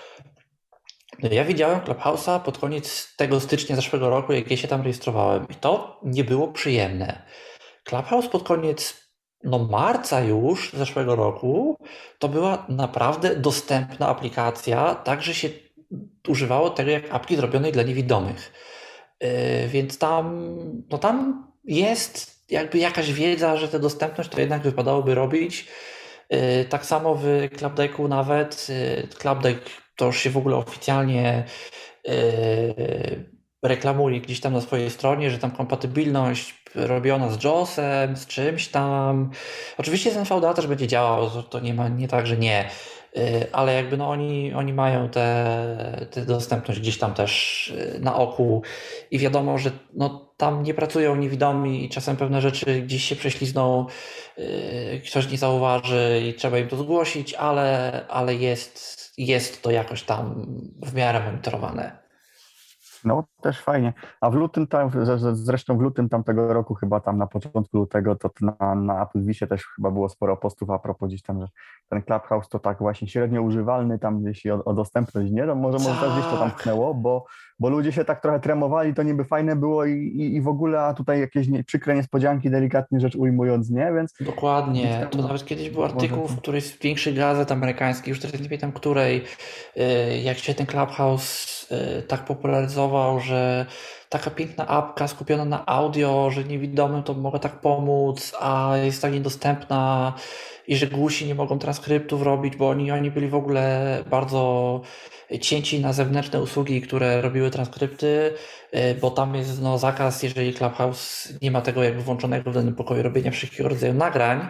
Speaker 1: ja widziałem Clubhouse'a pod koniec tego stycznia zeszłego roku, jak ja się tam rejestrowałem i to nie było przyjemne. Clubhouse pod koniec no marca już zeszłego roku to była naprawdę dostępna aplikacja, tak że się używało tego jak apki zrobionej dla niewidomych. Yy, więc tam, no tam jest jakby jakaś wiedza, że tę dostępność to jednak wypadałoby robić. Yy, tak samo w Clubdecku nawet. Yy, Clubdeck to już się w ogóle oficjalnie yy, reklamuje gdzieś tam na swojej stronie, że tam kompatybilność robiona z JAWSem, z czymś tam. Oczywiście z N V D A też będzie działał, to, to nie ma nie tak, że nie. Yy, ale jakby no oni, oni mają tę te, te dostępność gdzieś tam też yy, na oku i wiadomo, że no, tam nie pracują niewidomi i czasem pewne rzeczy gdzieś się prześlizną, yy, ktoś nie zauważy i trzeba im to zgłosić, ale, ale jest, jest to jakoś tam w miarę monitorowane.
Speaker 4: No, też fajnie. A w lutym tam, zresztą w lutym tamtego roku, chyba tam na początku lutego, to na, na Applevisie też chyba było sporo postów a propos gdzieś tam, że ten Clubhouse to tak właśnie średnio używalny tam, jeśli o, o dostępność, nie? To może, może też gdzieś to tam
Speaker 1: Tak.
Speaker 4: pchnęło, bo, bo ludzie się tak trochę tremowali, to niby fajne było i, i, i w ogóle, a tutaj jakieś nie, przykre niespodzianki, delikatnie rzecz ujmując, nie? Więc gdzieś
Speaker 1: Dokładnie.
Speaker 4: tam,
Speaker 1: To
Speaker 4: no,
Speaker 1: nawet kiedyś był
Speaker 4: może
Speaker 1: artykuł
Speaker 4: to-
Speaker 1: w którejś z większych gazet amerykańskich, już teraz nie pamiętam której, yy, jak się ten Clubhouse yy, tak popularyzował, że taka piękna apka skupiona na audio, że niewidomym to mogę tak pomóc, a jest tak niedostępna i że głusi nie mogą transkryptów robić, bo oni, oni byli w ogóle bardzo cięci na zewnętrzne usługi, które robiły transkrypty, yy, bo tam jest no, zakaz, jeżeli Clubhouse nie ma tego jakby włączonego w danym pokoju robienia wszelkiego rodzaju nagrań.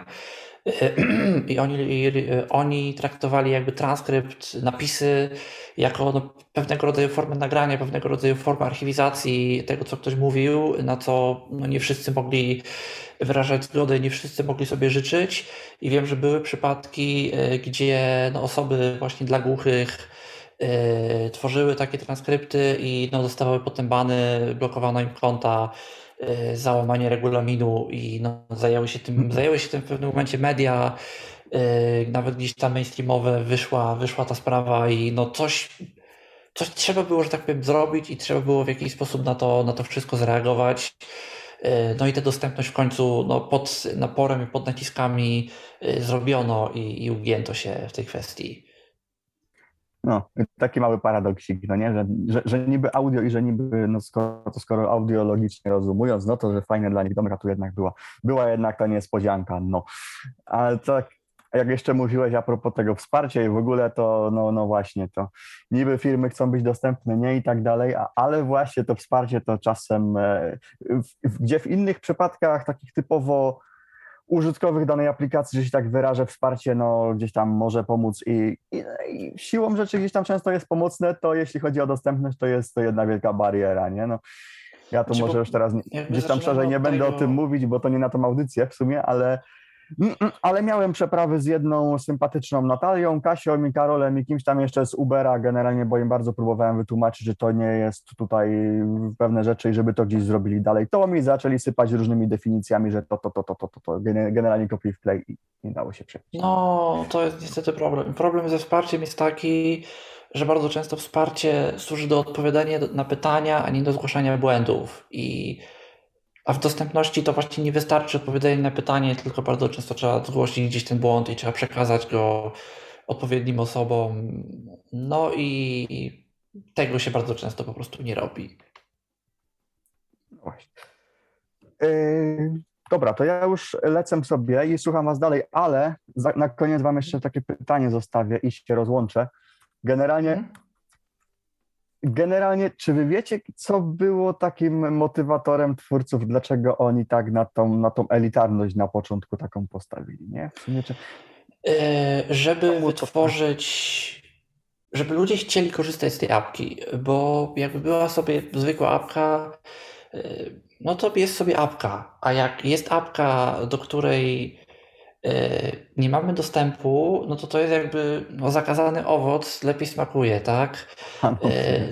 Speaker 1: I oni, i oni traktowali jakby transkrypt, napisy jako no, pewnego rodzaju formę nagrania, pewnego rodzaju formę archiwizacji tego, co ktoś mówił, na co no, nie wszyscy mogli wyrażać zgodę, nie wszyscy mogli sobie życzyć. I wiem, że były przypadki, y, gdzie no, osoby właśnie dla głuchych y, tworzyły takie transkrypty i no, dostawały potem bany, blokowano im konta, y, za łamanie regulaminu i no, zajęły się tym, zajęły się tym w pewnym momencie media, y, nawet gdzieś tam mainstreamowe wyszła, wyszła ta sprawa i no coś, coś trzeba było, że tak powiem, zrobić i trzeba było w jakiś sposób na to, na to wszystko zareagować. Y, No i tę dostępność w końcu no, pod naporem i pod naciskami y, zrobiono i, i ugięto się w tej kwestii.
Speaker 4: No, taki mały paradoksik, no nie, że, że, że niby audio i że niby, no skoro, to skoro audiologicznie rozumując, no to, że fajne dla nich, dobra, tu jednak była, była jednak ta niespodzianka, no. Ale tak, jak jeszcze mówiłeś a propos tego wsparcia i w ogóle to, no, no właśnie, to niby firmy chcą być dostępne, nie i tak dalej, a, ale właśnie to wsparcie to czasem, e, w, w, gdzie w innych przypadkach takich typowo użytkowych danej aplikacji, że się tak wyrażę, wsparcie no, gdzieś tam może pomóc i, i, i siłą rzeczy gdzieś tam często jest pomocne, to jeśli chodzi o dostępność, to jest to jedna wielka bariera, nie? No, ja tu
Speaker 1: Znaczy,
Speaker 4: może
Speaker 1: bo
Speaker 4: już teraz nie,
Speaker 1: jakby
Speaker 4: gdzieś tam
Speaker 1: zaczynamy
Speaker 4: szerzej nie
Speaker 1: od
Speaker 4: będę o
Speaker 1: tego-
Speaker 4: tym mówić, bo to nie na tą audycję w sumie, ale, mm, mm, ale miałem przeprawy z jedną sympatyczną Natalią, Kasią i Karolem i kimś tam jeszcze z Ubera generalnie, bo im bardzo próbowałem wytłumaczyć, że to nie jest tutaj pewne rzeczy i żeby to gdzieś zrobili dalej. To mi zaczęli sypać różnymi definicjami, że to, to, to, to, to, to, to generalnie copy wklej i nie dało się przebić.
Speaker 1: No, to jest niestety problem. Problem ze wsparciem jest taki, że bardzo często wsparcie służy do odpowiadania na pytania, a nie do zgłaszania błędów. I, a w dostępności to właśnie nie wystarczy odpowiadanie na pytanie, tylko bardzo często trzeba zgłosić gdzieś ten błąd i trzeba przekazać go odpowiednim osobom. No i tego się bardzo często po prostu nie robi.
Speaker 4: No właśnie. Yy, dobra, to ja już lecę sobie i słucham was dalej, ale za, na koniec wam jeszcze takie pytanie zostawię i się rozłączę. Generalnie
Speaker 1: Mhm.
Speaker 4: generalnie, czy wy wiecie, co było takim motywatorem twórców, dlaczego oni tak na tą, na tą elitarność na początku taką postawili, nie? W sumie, czy...
Speaker 1: E, Żeby
Speaker 4: Komu to-
Speaker 1: wytworzyć, żeby ludzie chcieli korzystać z tej apki, bo jakby była sobie zwykła apka, e, no to jest sobie apka, a jak jest apka, do której e, nie mamy dostępu, no to to jest jakby no, zakazany owoc, lepiej smakuje, tak?
Speaker 4: A, no,
Speaker 1: E,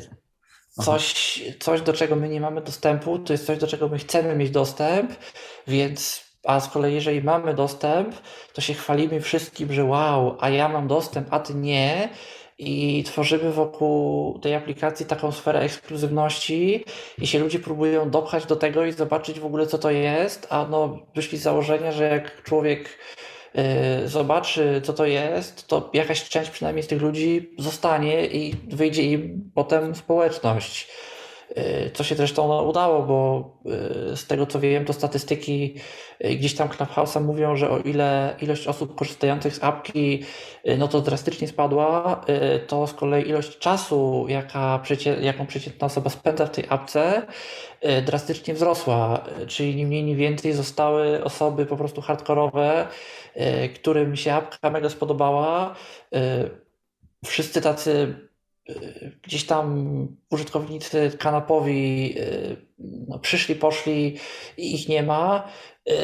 Speaker 1: Coś, coś, do czego my nie mamy dostępu, to jest coś, do czego my chcemy mieć dostęp, więc, a z kolei jeżeli mamy dostęp, to się chwalimy wszystkim, że wow, a ja mam dostęp, a ty nie, i tworzymy wokół tej aplikacji taką sferę ekskluzywności i się ludzie próbują dopchać do tego i zobaczyć w ogóle, co to jest, a no wyszli z założenia, że jak człowiek y, zobaczy, co to jest, to jakaś część przynajmniej z tych ludzi zostanie i wyjdzie im potem społeczność. Y, Co się zresztą no, udało, bo y, z tego co wiem, to statystyki y, gdzieś tam Clubhouse'a mówią, że o ile ilość osób korzystających z apki y, no to drastycznie spadła, y, to z kolei ilość czasu, jaka przecie, jaką przeciętna osoba spędza w tej apce, y, drastycznie wzrosła. Y, Czyli ni mniej, ni więcej zostały osoby po prostu hardkorowe, y, którym się apka mega spodobała. Y, Wszyscy tacy y, gdzieś tam użytkownicy kanapowi y, no, przyszli, poszli i ich nie ma, y,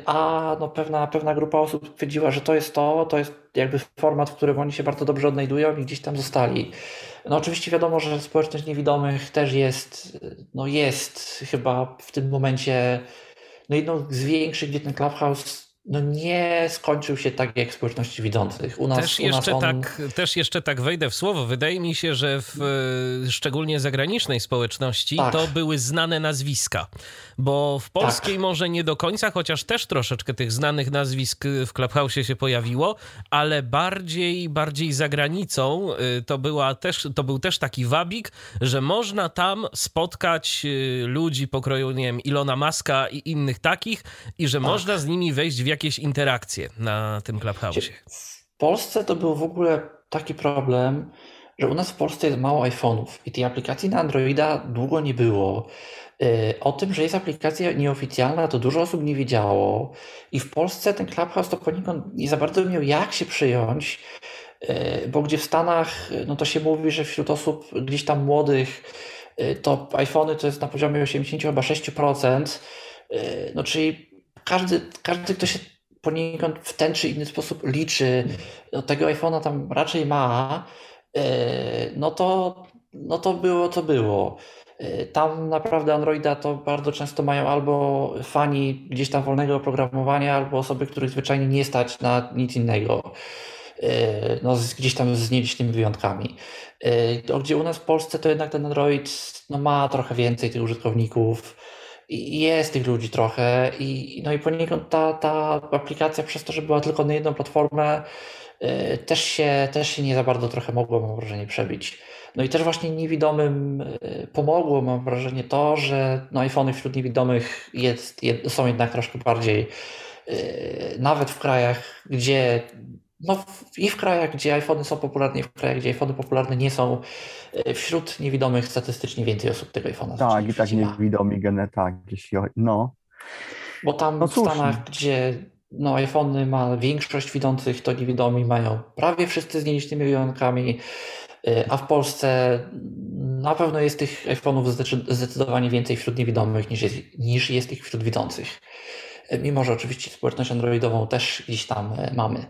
Speaker 1: a no, pewna, pewna grupa osób stwierdziła, że to jest to, to jest jakby format, w którym oni się bardzo dobrze odnajdują i gdzieś tam zostali. No oczywiście wiadomo, że społeczność niewidomych też jest, no jest chyba w tym momencie no jedną z większych, gdzie ten Clubhouse no nie skończył się tak jak społeczności widzących. U nas,
Speaker 7: Też
Speaker 1: u nas
Speaker 7: jeszcze,
Speaker 1: on...
Speaker 7: tak, też jeszcze tak wejdę w słowo. Wydaje mi się, że w e, szczególnie zagranicznej społeczności
Speaker 1: Tak.
Speaker 7: to były znane nazwiska. Bo w polskiej
Speaker 1: Tak.
Speaker 7: może nie do końca, chociaż też troszeczkę tych znanych nazwisk w Clubhouse'ie się pojawiło, ale bardziej, bardziej za granicą e, to, była też, to był też taki wabik, że można tam spotkać e, ludzi pokroju, nie wiem, Ilona Muska i innych takich i że można z nimi wejść w jakieś interakcje na tym Clubhouse'ie.
Speaker 1: W Polsce to był w ogóle taki problem, że u nas w Polsce jest mało iPhone'ów i tej aplikacji na Androida długo nie było. Yy, O tym, że jest aplikacja nieoficjalna, to dużo osób nie wiedziało i w Polsce ten Clubhouse to poniekąd nie za bardzo miał jak się przyjąć, yy, bo gdzie w Stanach, no to się mówi, że wśród osób gdzieś tam młodych yy, to iPhony to jest na poziomie osiemdziesiąt sześć procent, yy, no czyli każdy, każdy, kto się poniekąd w ten czy inny sposób liczy, no tego iPhone'a tam raczej ma, yy, no to, no to było co było. Yy, Tam naprawdę Androida to bardzo często mają albo fani gdzieś tam wolnego oprogramowania, albo osoby, których zwyczajnie nie stać na nic innego. Yy, No z, gdzieś tam z nielicznymi wyjątkami. Yy, To gdzie u nas w Polsce to jednak ten Android no, ma trochę więcej tych użytkowników. I jest tych ludzi trochę i no i poniekąd ta, ta aplikacja przez to, że była tylko na jedną platformę, y, też się, też się nie za bardzo trochę mogło, mam wrażenie, przebić. No i też właśnie niewidomym y, pomogło, mam wrażenie, to, że no iPhony wśród niewidomych jest, jed, są jednak troszkę bardziej, y, nawet w krajach, gdzie no w- i w krajach, gdzie iPhony są popularne, i w krajach, gdzie iPhony popularne nie są, y, wśród niewidomych statystycznie więcej osób tego iPhone'a
Speaker 4: Tak, i tak
Speaker 1: rzeczywiście ma.
Speaker 4: niewidomi gene, tak, jeśli o- no.
Speaker 1: Bo tam
Speaker 4: No
Speaker 1: w
Speaker 4: słusznie.
Speaker 1: Stanach, gdzie no, iPhony ma większość widzących, to niewidomi mają prawie wszyscy z nielicznymi wyjątkami, y, a w Polsce na pewno jest tych iPhone'ów zdecy- zdecydowanie więcej wśród niewidomych niż jest, niż jest ich wśród widzących. Y, Mimo, że oczywiście społeczność androidową też gdzieś tam y, mamy.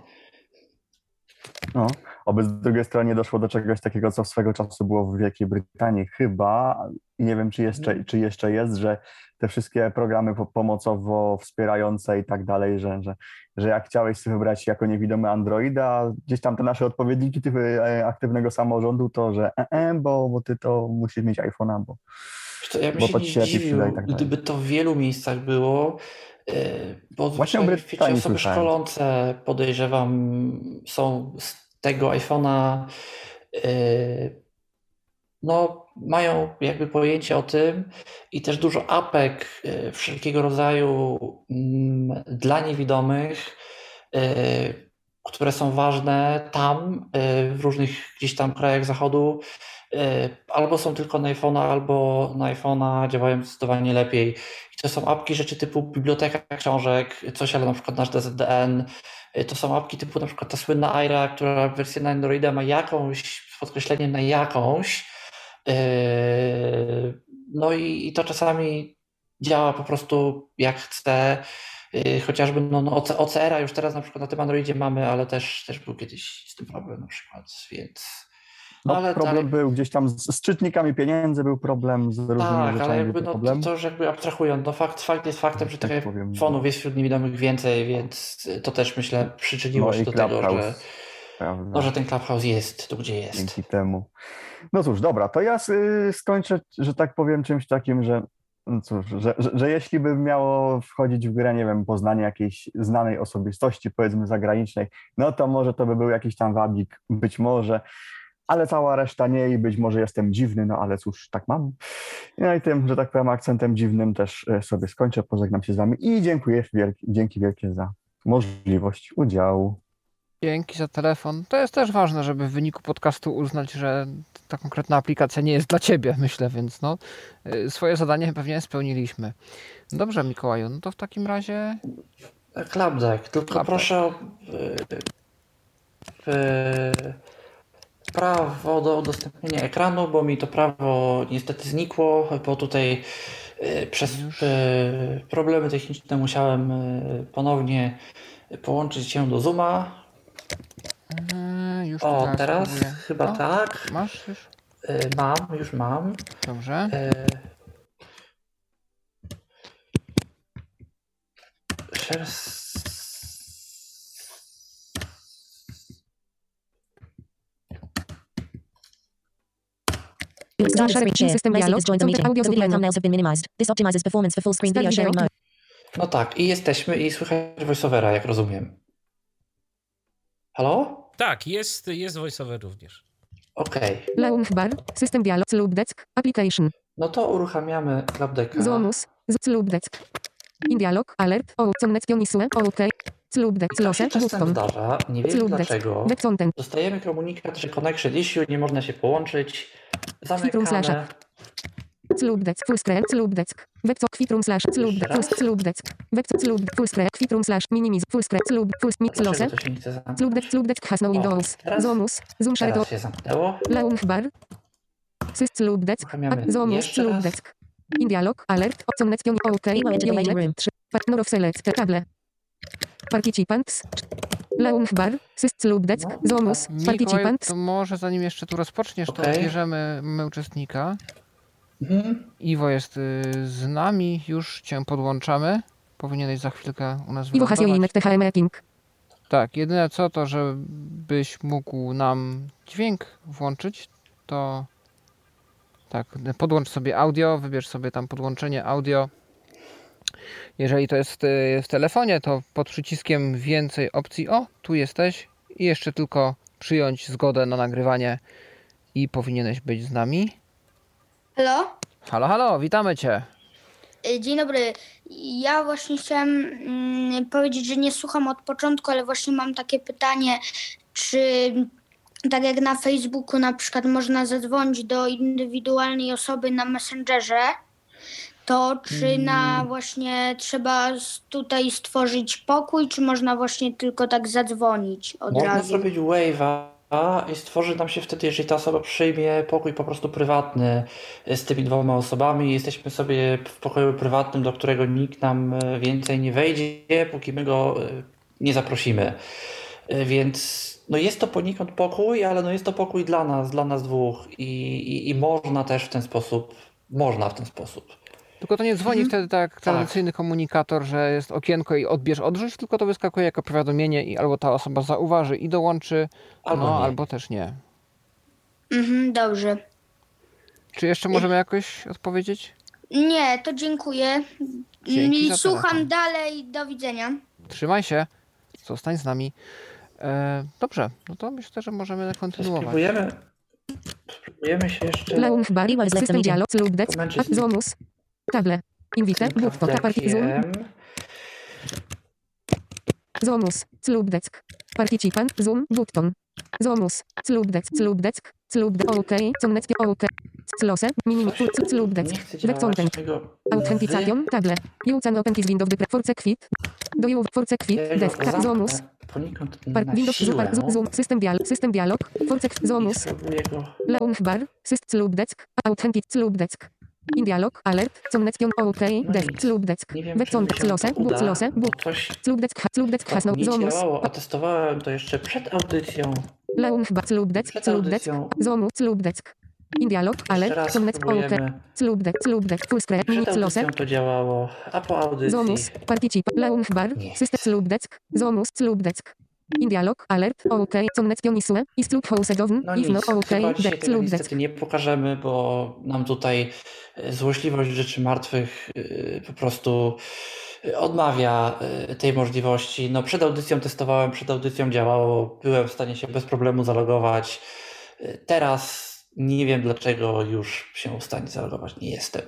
Speaker 4: No, oby z drugiej strony nie doszło do czegoś takiego, co swego czasu było w Wielkiej Brytanii chyba, i nie wiem, czy jeszcze, czy jeszcze jest, że te wszystkie programy po- pomocowo wspierające i tak dalej, że, że, że jak chciałeś sobie wybrać jako niewidomy Androida, gdzieś tam te nasze odpowiedniki typy e, aktywnego samorządu, to że e, e, bo, bo ty to musisz mieć iPhone'a, bo,
Speaker 1: Wiesz co, ja bym
Speaker 4: bo
Speaker 1: się
Speaker 4: to
Speaker 1: nie
Speaker 4: ci się lepiej
Speaker 1: zdziwił,
Speaker 4: przyda i tak dalej.
Speaker 1: gdyby to w wielu miejscach było, y, bo
Speaker 4: Właśnie o
Speaker 1: zwyczajnie, wiecie,
Speaker 4: Brytanii
Speaker 1: osoby
Speaker 4: słyszałem.
Speaker 1: szkolące, podejrzewam, są z tego iPhone'a, y, no mają jakby pojęcie o tym i też dużo apek y, wszelkiego rodzaju mm, dla niewidomych, y, które są ważne tam, y, w różnych gdzieś tam krajach zachodu, albo są tylko na iPhone'a, albo na iPhone'a działają zdecydowanie lepiej. I to są apki rzeczy typu biblioteka książek, coś, ale na przykład nasz D Z D N. To są apki typu na przykład ta słynna Aira, która wersję na Androida ma jakąś, z podkreśleniem na jakąś. No i, i to czasami działa po prostu jak chce. Chociażby no, no O C R a już teraz na przykład na tym Androidzie mamy, ale też, też był kiedyś z tym problem na przykład, więc...
Speaker 4: No,
Speaker 1: ale
Speaker 4: problem
Speaker 1: dalej...
Speaker 4: był gdzieś tam z, z czytnikami pieniędzy, był problem z różnymi
Speaker 1: tak,
Speaker 4: rzeczami.
Speaker 1: ale jakby, no,
Speaker 4: problem.
Speaker 1: to, to już jakby abstrahując, no fakt, fakt jest faktem, że
Speaker 4: tak
Speaker 1: tych
Speaker 4: powiem.
Speaker 1: iPhone'ów jest wśród niewidomych więcej, więc to też myślę przyczyniło
Speaker 4: no
Speaker 1: się do tego, że, no, że ten Clubhouse jest tu, gdzie jest.
Speaker 4: Dzięki temu. No cóż, dobra, to ja y, skończę, że tak powiem, czymś takim, że no cóż, że, że, że jeśli by miało wchodzić w grę, nie wiem, poznanie jakiejś znanej osobistości, powiedzmy zagranicznej, no to może to by był jakiś tam wabik, być może, ale cała reszta nie i być może jestem dziwny, no ale cóż, tak mam. No i tym, że tak powiem, akcentem dziwnym też sobie skończę, pożegnam się z wami i dziękuję wielkie, dzięki wielkie za możliwość udziału.
Speaker 3: Dzięki za telefon. To jest też ważne, żeby w wyniku podcastu uznać, że ta konkretna aplikacja nie jest dla ciebie, myślę, więc no swoje zadanie pewnie spełniliśmy. Dobrze, Mikołaju, no to w takim razie...
Speaker 1: Clubdeck, tylko
Speaker 3: Clubdeck.
Speaker 1: proszę o yy, yy, prawo do udostępnienia ekranu, bo mi to prawo niestety znikło, bo tutaj yy, przez yy, problemy techniczne musiałem yy, ponownie połączyć się do Zooma.
Speaker 3: Yy, już
Speaker 1: o,
Speaker 3: teraz,
Speaker 1: teraz
Speaker 3: próbuję.
Speaker 1: chyba
Speaker 3: o,
Speaker 1: tak.
Speaker 3: Masz już?
Speaker 1: Yy, mam, już mam.
Speaker 3: Dobrze.
Speaker 1: Yy, share
Speaker 8: Start sharing share.
Speaker 2: System
Speaker 8: Most
Speaker 2: dialog.
Speaker 8: users joined the meeting.
Speaker 2: Audio
Speaker 8: The video
Speaker 2: zupełnie.
Speaker 8: thumbnails have been minimized. This optimizes performance for full screen
Speaker 2: Start
Speaker 8: video sharing
Speaker 2: video.
Speaker 8: mode.
Speaker 1: No tak, i jesteśmy i słychać voiceovera, jak rozumiem. Halo?
Speaker 7: Tak, jest, jest voiceover również.
Speaker 1: Okej. Okay.
Speaker 2: Launch bar, system dialog, Clubdeck, application.
Speaker 1: No to uruchamiamy Clubdecka.
Speaker 2: Zomus, Clubdeck. In dialog, alert, o, connet pionisue, OK. Clubdeck,
Speaker 1: To się
Speaker 2: lose,
Speaker 1: czasem
Speaker 2: button.
Speaker 1: zdarza, nie wiem dlaczego.
Speaker 2: Deck content.
Speaker 1: Dostajemy komunikat, że connection issue, nie można się połączyć.
Speaker 2: Kwitrum
Speaker 1: Zamykamy.
Speaker 2: slasha. Clubdeck, full screen, Clubdeck. Vector, kwitrum slash, Clubdeck, full Clubdeck. Vector, Clubdeck, full screen, kwitrum slash, minimize, full screen, Club, full mix lose.
Speaker 1: Dlaczego to się nie chce zamknąć?
Speaker 2: Clubdeck, Clubdeck has no windows.
Speaker 1: teraz-
Speaker 2: Zomus, zoom share to.
Speaker 1: Teraz się zamknęło.
Speaker 2: Launch bar. Sys Clubdeck.
Speaker 1: Uruchamiamy
Speaker 2: Zomus,
Speaker 1: jeszcze raz.
Speaker 2: Clubdeck. In dialog, alert, o, connet pioni, OK.
Speaker 8: Email into the waiting room.
Speaker 2: Partner of select, table. Participants. Launch bar, sys Clubdeck, Zomus,
Speaker 3: Mikołaj,
Speaker 2: participants.
Speaker 3: to może zanim jeszcze tu rozpoczniesz, to
Speaker 1: Okej.
Speaker 3: odbierzemy mamy uczestnika.
Speaker 1: Mhm.
Speaker 3: Iwo jest y, z nami, już cię podłączamy. Powinieneś za chwilkę u nas
Speaker 2: Iwo has
Speaker 3: wylądować.
Speaker 2: T H M Ping.
Speaker 3: Tak, jedyne co to, żebyś mógł nam dźwięk włączyć, to tak, podłącz sobie audio, wybierz sobie tam podłączenie audio. Jeżeli to jest y, w telefonie, to pod przyciskiem więcej opcji, o, tu jesteś i jeszcze tylko przyjąć zgodę na nagrywanie i powinieneś być z nami.
Speaker 9: Halo?
Speaker 3: Halo, halo, witamy Cię.
Speaker 9: Y, Dzień dobry. Ja właśnie chciałem mm, powiedzieć, że nie słucham od początku, ale właśnie mam takie pytanie, czy tak jak na Facebooku na przykład można zadzwonić do indywidualnej osoby na Messengerze, to czy na właśnie trzeba s- tutaj stworzyć pokój, czy można właśnie tylko tak zadzwonić od
Speaker 1: Można
Speaker 9: razu?
Speaker 1: zrobić wave'a i stworzy nam się wtedy, jeżeli ta osoba przyjmie pokój po prostu prywatny z tymi dwoma osobami. Jesteśmy sobie w pokoju prywatnym, do którego nikt nam e, więcej nie wejdzie, póki my go e, nie zaprosimy. E, Więc no jest to poniekąd pokój, ale no jest to pokój dla nas, dla nas dwóch i, i, i można też w ten sposób, można w ten sposób.
Speaker 3: Tylko to nie dzwoni wtedy tak jak tradycyjny komunikator, że jest okienko i odbierz, odrzuć, tylko to wyskakuje jako powiadomienie i albo ta osoba zauważy i dołączy,
Speaker 1: Albo
Speaker 3: no
Speaker 1: nie.
Speaker 3: albo też nie.
Speaker 9: Mhm, dobrze.
Speaker 3: Czy jeszcze możemy jakoś odpowiedzieć?
Speaker 9: Nie, to dziękuję.
Speaker 3: Dzięki
Speaker 9: I
Speaker 3: za
Speaker 9: słucham
Speaker 3: telefon.
Speaker 9: dalej. Do widzenia.
Speaker 3: Trzymaj się, zostań z nami. E, dobrze, no to myślę, że możemy kontynuować.
Speaker 1: Spróbujemy, spróbujemy się jeszcze...
Speaker 2: Launch bar,
Speaker 8: Iwo has left the
Speaker 2: system
Speaker 8: meeting.
Speaker 2: dialog, Clubdeck,
Speaker 1: Połączyć z-
Speaker 2: Zomus. Table. Invite, button, party, zoom.
Speaker 1: Clubdeckiem.
Speaker 2: Zomus, Clubdeck. Participant, zoom, button. Zomus. Clubdeck. Clubdeck. Clubdeck. OK. Connect. OK. Close. Minimum. Clubdeck.
Speaker 1: Nie chcę działać
Speaker 2: Content.
Speaker 1: tego
Speaker 2: Authentication. Table. Use and open keys Windows Dev. Force Quit. Do you Force Quit. Dev. Zomus.
Speaker 1: Poniekąd
Speaker 2: Park
Speaker 1: na
Speaker 2: Windows
Speaker 1: siłę.
Speaker 2: Super Zoom. System dialog. System dialog. Force Quit.
Speaker 1: I
Speaker 2: Zomus.
Speaker 1: spróbuję go...
Speaker 2: Launch bar. Syst Clubdeck. Authentic Clubdeck. In dialog. Alert. Connection. OK.
Speaker 1: No
Speaker 2: Dev.
Speaker 1: nic.
Speaker 2: Clubdeck.
Speaker 1: Nie wiem, czy
Speaker 2: Wecon.
Speaker 1: mi się
Speaker 2: Close.
Speaker 1: to uda,
Speaker 2: Close.
Speaker 1: bo coś
Speaker 2: Clubdeck. Clubdeck. Has no.
Speaker 1: nie
Speaker 2: Zomus.
Speaker 1: działało, a testowałem to jeszcze przed audycją.
Speaker 2: Launch bar. Clubdeck.
Speaker 1: Przed
Speaker 2: Clubdeck.
Speaker 1: audycją.
Speaker 2: Zomus. Clubdeck. In dialog.
Speaker 1: Jeszcze
Speaker 2: Alert.
Speaker 1: raz
Speaker 2: Connect. OK.
Speaker 1: spróbujemy.
Speaker 2: Clubdeck. Clubdeck. Full screen. Mini
Speaker 1: Przed
Speaker 2: Close.
Speaker 1: audycją to działało, a po audycji...
Speaker 2: Zomus, particip, launch bar,
Speaker 1: Nie.
Speaker 2: system Clubdeck, Zomus, Clubdeck. In dialog, alert, OK, connection isue, is Clubhouse down,
Speaker 1: No
Speaker 2: if no
Speaker 1: nic,
Speaker 2: OK,
Speaker 1: chyba dzisiaj
Speaker 2: deck,
Speaker 1: tego
Speaker 2: Clubdeck.
Speaker 1: niestety nie pokażemy, bo nam tutaj e, złośliwość rzeczy martwych e, po prostu e, odmawia e, tej możliwości. No przed audycją testowałem, przed audycją działało, byłem w stanie się bez problemu zalogować. E, Teraz nie wiem dlaczego już się w stanie zalogować nie jestem.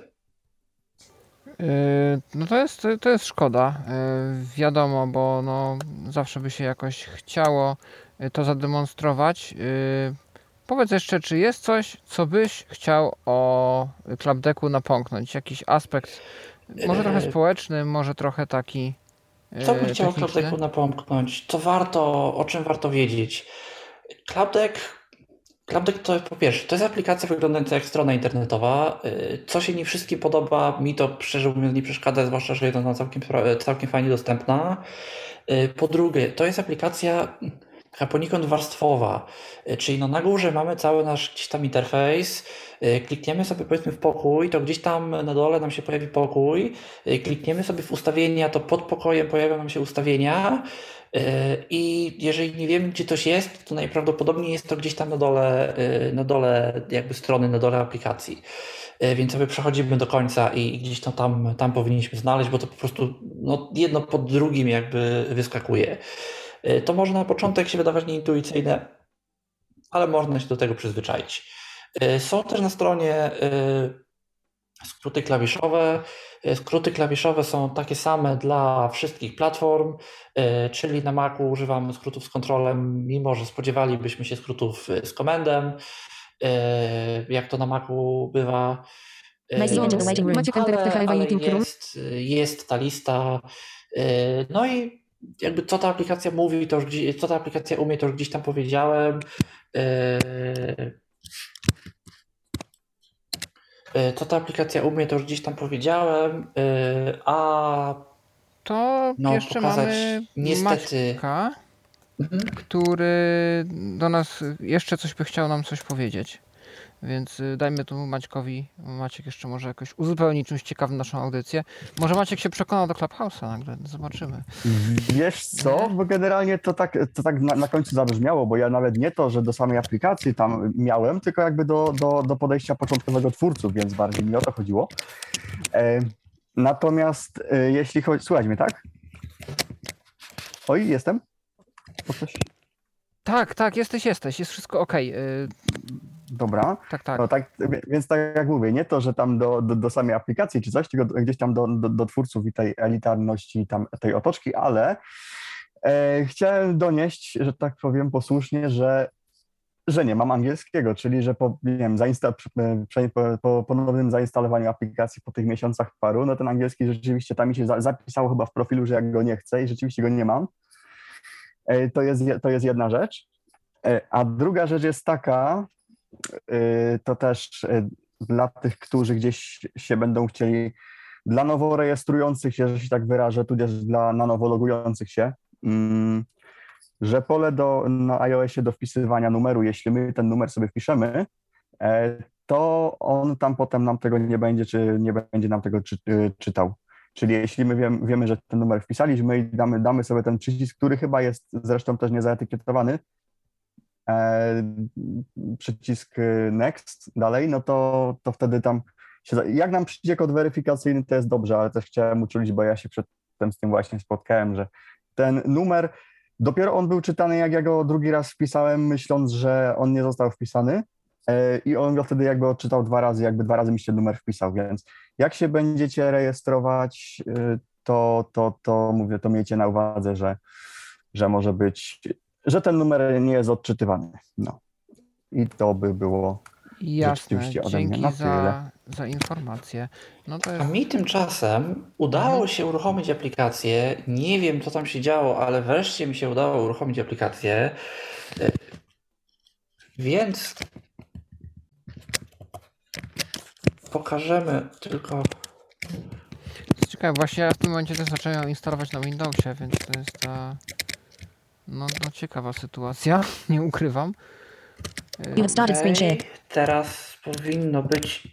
Speaker 3: Yy, No to jest, to jest szkoda, yy, wiadomo, bo no zawsze by się jakoś chciało yy, to zademonstrować. Yy, Powiedz jeszcze, czy jest coś, co byś chciał o Clubdecku napomknąć? Jakiś aspekt, może trochę
Speaker 1: Eee.
Speaker 3: społeczny, może trochę taki yy,
Speaker 1: Co bym chciał o
Speaker 3: techniczny?
Speaker 1: Clubdecku napomknąć? Co warto, o czym warto wiedzieć? Clubdeck, Clubdeck to po pierwsze, to jest aplikacja wyglądająca jak strona internetowa. Yy, Co się nie wszystkim podoba, mi to szczerze mówiąc nie przeszkadza, zwłaszcza, że jest ona całkiem, spra- całkiem fajnie dostępna. Yy, Po drugie, to jest aplikacja taka poniekąd warstwowa, yy, czyli no na górze mamy cały nasz gdzieś tam interfejs, yy, klikniemy sobie powiedzmy w pokój, to gdzieś tam na dole nam się pojawi pokój, yy, klikniemy sobie w ustawienia, to pod pokojem pojawią nam się ustawienia. Yy, I jeżeli nie wiemy, gdzie coś jest, to najprawdopodobniej jest to gdzieś tam na dole, yy, na dole jakby strony, na dole aplikacji. Yy, Więc sobie przechodzimy do końca i gdzieś to tam, tam powinniśmy znaleźć, bo to po prostu no, jedno po drugim jakby wyskakuje. Yy, To może na początek się wydawać nieintuicyjne, ale można się do tego przyzwyczaić. Yy, Są też na stronie yy, skróty klawiszowe. Yy, Skróty klawiszowe są takie same dla wszystkich platform, yy, czyli na Macu używamy skrótów z kontrolem, mimo że spodziewalibyśmy się skrótów yy, z komendem, yy, jak to na Macu bywa. Yy,
Speaker 8: Macie enter the waiting room.
Speaker 2: Macie enter
Speaker 1: ale,
Speaker 2: the
Speaker 1: ale
Speaker 2: waiting room.
Speaker 1: jest, jest ta lista. Yy, No i jakby co ta aplikacja mówi, to już gdzieś, co ta aplikacja umie, to już gdzieś tam powiedziałem. Yy, yy, Co ta aplikacja umie, to już gdzieś tam powiedziałem. Yy, A
Speaker 3: To
Speaker 1: no,
Speaker 3: jeszcze
Speaker 1: pokazać
Speaker 3: mamy
Speaker 1: niestety.
Speaker 3: Maćka,
Speaker 1: Mhm.
Speaker 3: który do nas jeszcze coś by chciał nam coś powiedzieć. Więc y, dajmy tu Maćkowi, Maciek jeszcze może jakoś uzupełni czymś ciekawym naszą audycję. Może Maciek się przekonał do Clubhouse'a nagle, zobaczymy.
Speaker 4: Wiesz co, bo generalnie to tak, to tak na, na końcu zabrzmiało, bo ja nawet nie to, że do samej aplikacji tam miałem, tylko jakby do, do, do podejścia początkowego twórców, więc bardziej mi o to chodziło. E, natomiast e, jeśli chodzi... Słuchaj mnie, tak? Oj, jestem? O coś...
Speaker 3: Tak, tak, jesteś, jesteś, jest wszystko okej. Y,
Speaker 4: Dobra.
Speaker 3: tak, tak.
Speaker 4: No tak, więc tak jak mówię, nie to, że tam do, do, do samej aplikacji czy coś, tylko gdzieś tam do, do, do twórców i tej elitarności tam, tej otoczki, ale e, chciałem donieść, że tak powiem posłusznie, że, że nie mam angielskiego, czyli że po, nie wiem, zainsta- prze- po, po ponownym zainstalowaniu aplikacji po tych miesiącach paru, no ten angielski rzeczywiście tam mi się za, zapisało chyba w profilu, że jak go nie chcę i rzeczywiście go nie mam. E, to jest, to jest jedna rzecz. E, a druga rzecz jest taka, to też dla tych, którzy gdzieś się będą chcieli, dla nowo rejestrujących się, że się tak wyrażę, tudzież dla na nowo logujących się, że pole do, na iOSie do wpisywania numeru, jeśli my ten numer sobie wpiszemy, to on tam potem nam tego nie będzie, czy nie będzie nam tego czy, czytał. Czyli jeśli my wiem, wiemy, że ten numer wpisaliśmy i damy, damy sobie ten przycisk, który chyba jest zresztą też nie zaetykiettowany, E, przycisk next dalej, no to, to wtedy tam się, jak nam przyjdzie kod weryfikacyjny, to jest dobrze, ale też chciałem uczulić, bo ja się przedtem z tym właśnie spotkałem, że ten numer, dopiero on był czytany, jak ja go drugi raz wpisałem, myśląc, że on nie został wpisany e, i on go wtedy jakby odczytał dwa razy, jakby dwa razy mi się numer wpisał, więc jak się będziecie rejestrować, e, to, to, to mówię, to miejcie na uwadze, że, że może być że ten numer nie jest odczytywany. No. I to by było
Speaker 3: Jasne,
Speaker 4: rzeczywiście ode mnie
Speaker 3: dzięki
Speaker 4: na
Speaker 3: za, za informację. No to
Speaker 1: A
Speaker 3: jest...
Speaker 1: mi tymczasem udało się uruchomić aplikację. Nie wiem, co tam się działo, ale wreszcie mi się udało uruchomić aplikację. Y, Więc pokażemy tylko.
Speaker 3: Ciekawe, właśnie ja w tym momencie też zacząłem ją instalować na Windowsie, więc to jest ta... No, no ciekawa sytuacja, nie ukrywam.
Speaker 8: You have started screen share.
Speaker 1: Okej, teraz powinno być.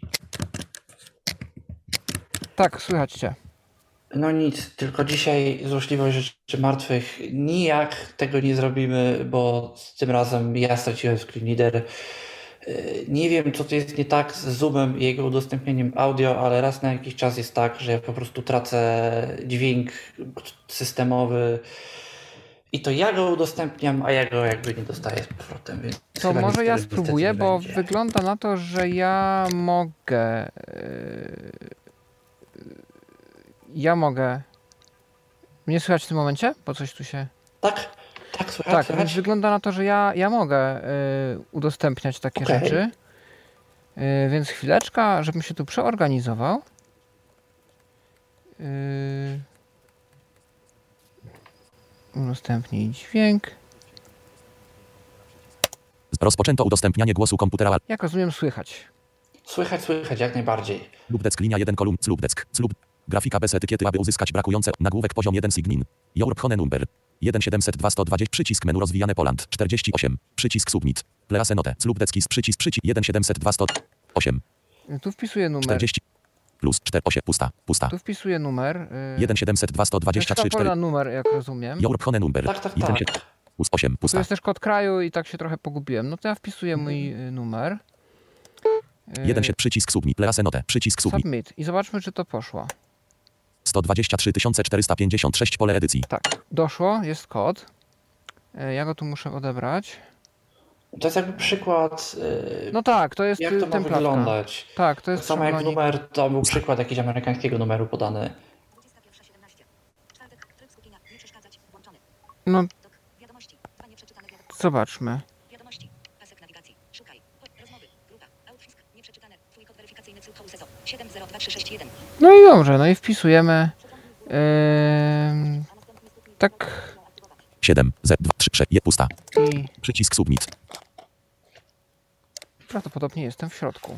Speaker 3: Tak, słychać cię.
Speaker 1: No nic, tylko dzisiaj złośliwość rzeczy martwych. Nijak tego nie zrobimy, bo tym razem ja straciłem screen reader. Yy, Nie wiem, co to jest nie tak z Zoomem i jego udostępnieniem audio, ale raz na jakiś czas jest tak, że ja po prostu tracę dźwięk systemowy i to ja go udostępniam, a ja go jakby nie dostaję z powrotem. Więc
Speaker 3: To
Speaker 1: chyba nic
Speaker 3: może ja
Speaker 1: tego niestety
Speaker 3: spróbuję,
Speaker 1: nie
Speaker 3: bo
Speaker 1: będzie.
Speaker 3: wygląda na to, że ja mogę... yy, Ja mogę... Mnie słychać w tym momencie? Bo coś tu się...
Speaker 1: Tak, tak, słychać,
Speaker 3: Tak,
Speaker 1: słychać.
Speaker 3: więc wygląda na to, że ja, ja mogę y, udostępniać takie
Speaker 1: Okej.
Speaker 3: rzeczy. Y, więc chwileczka, żebym się tu przeorganizował. Y, udostępnij dźwięk.
Speaker 10: Rozpoczęto udostępnianie głosu komputera.
Speaker 3: Jak rozumiem, słychać.
Speaker 1: Słychać, słychać, jak najbardziej.
Speaker 10: Lubdeck linia jeden kolumn Lubdeck. Lub. Grafika bez etykiety, aby uzyskać brakujące. Nagłówek poziom jeden Signin. Your Phone number. jeden siedemset dwa sto dwadzieścia. Przycisk menu rozwijane Poland. czterdzieści osiem. Przycisk submit. Please note. Lubdeckis przycisk przycisk jeden siedemset dwa sto osiem.
Speaker 3: Tu wpisuję numer.
Speaker 10: czterdzieści. Plus cztery osiem. Pusta. Pusta.
Speaker 3: Tu wpisuję numer. Y,
Speaker 10: jeden siedemset dwa sto dwadzieścia trzy
Speaker 3: to jest
Speaker 10: cztery.
Speaker 3: chyba numer, jak rozumiem.
Speaker 10: Your Phone number.
Speaker 1: Tak, tak,
Speaker 10: jeden
Speaker 1: tak.
Speaker 10: plus osiem.
Speaker 3: Tu
Speaker 10: Pusta.
Speaker 3: jest też kod kraju i tak się trochę pogubiłem. No to ja wpisuję mój y, numer. Y,
Speaker 10: jeden siedem. Przycisk submit. Please note. Przycisk submit.
Speaker 3: Submit. I zobaczmy, czy to poszło.
Speaker 10: sto dwadzieścia trzy tysiące czterysta pięćdziesiąt sześć pole edycji.
Speaker 3: Tak, doszło, jest kod. E, Ja go tu muszę odebrać.
Speaker 1: To jest jakby przykład, yy,
Speaker 3: No tak, to jest
Speaker 1: jak
Speaker 3: y,
Speaker 1: to ma
Speaker 3: templatka.
Speaker 1: wyglądać.
Speaker 3: Tak, to
Speaker 1: Tak
Speaker 3: jest
Speaker 1: samo jak
Speaker 3: szablonik.
Speaker 1: numer, to był przykład jakiegoś amerykańskiego numeru podany.
Speaker 5: dwudziesta pierwsza siedemnaście. Czwartek, tryb skupienia, nie przeszkadzać, włączony.
Speaker 3: No,
Speaker 5: Dok, wiadomości, dwa nieprzeczytane wiadomości.
Speaker 3: zobaczmy.
Speaker 5: Wiadomości, pasek nawigacji, szukaj, po- rozmowy, grupa, outfisk, nieprzeczytane, twój kod weryfikacyjny cyl Zezo, siedem zero dwa trzy sześć jeden.
Speaker 3: No i dobrze, no i wpisujemy. Ym, tak.
Speaker 10: siedem zero dwa trzy sześć. Je pusta.
Speaker 3: I
Speaker 10: Przycisk submit.
Speaker 3: prawdopodobnie jestem w środku.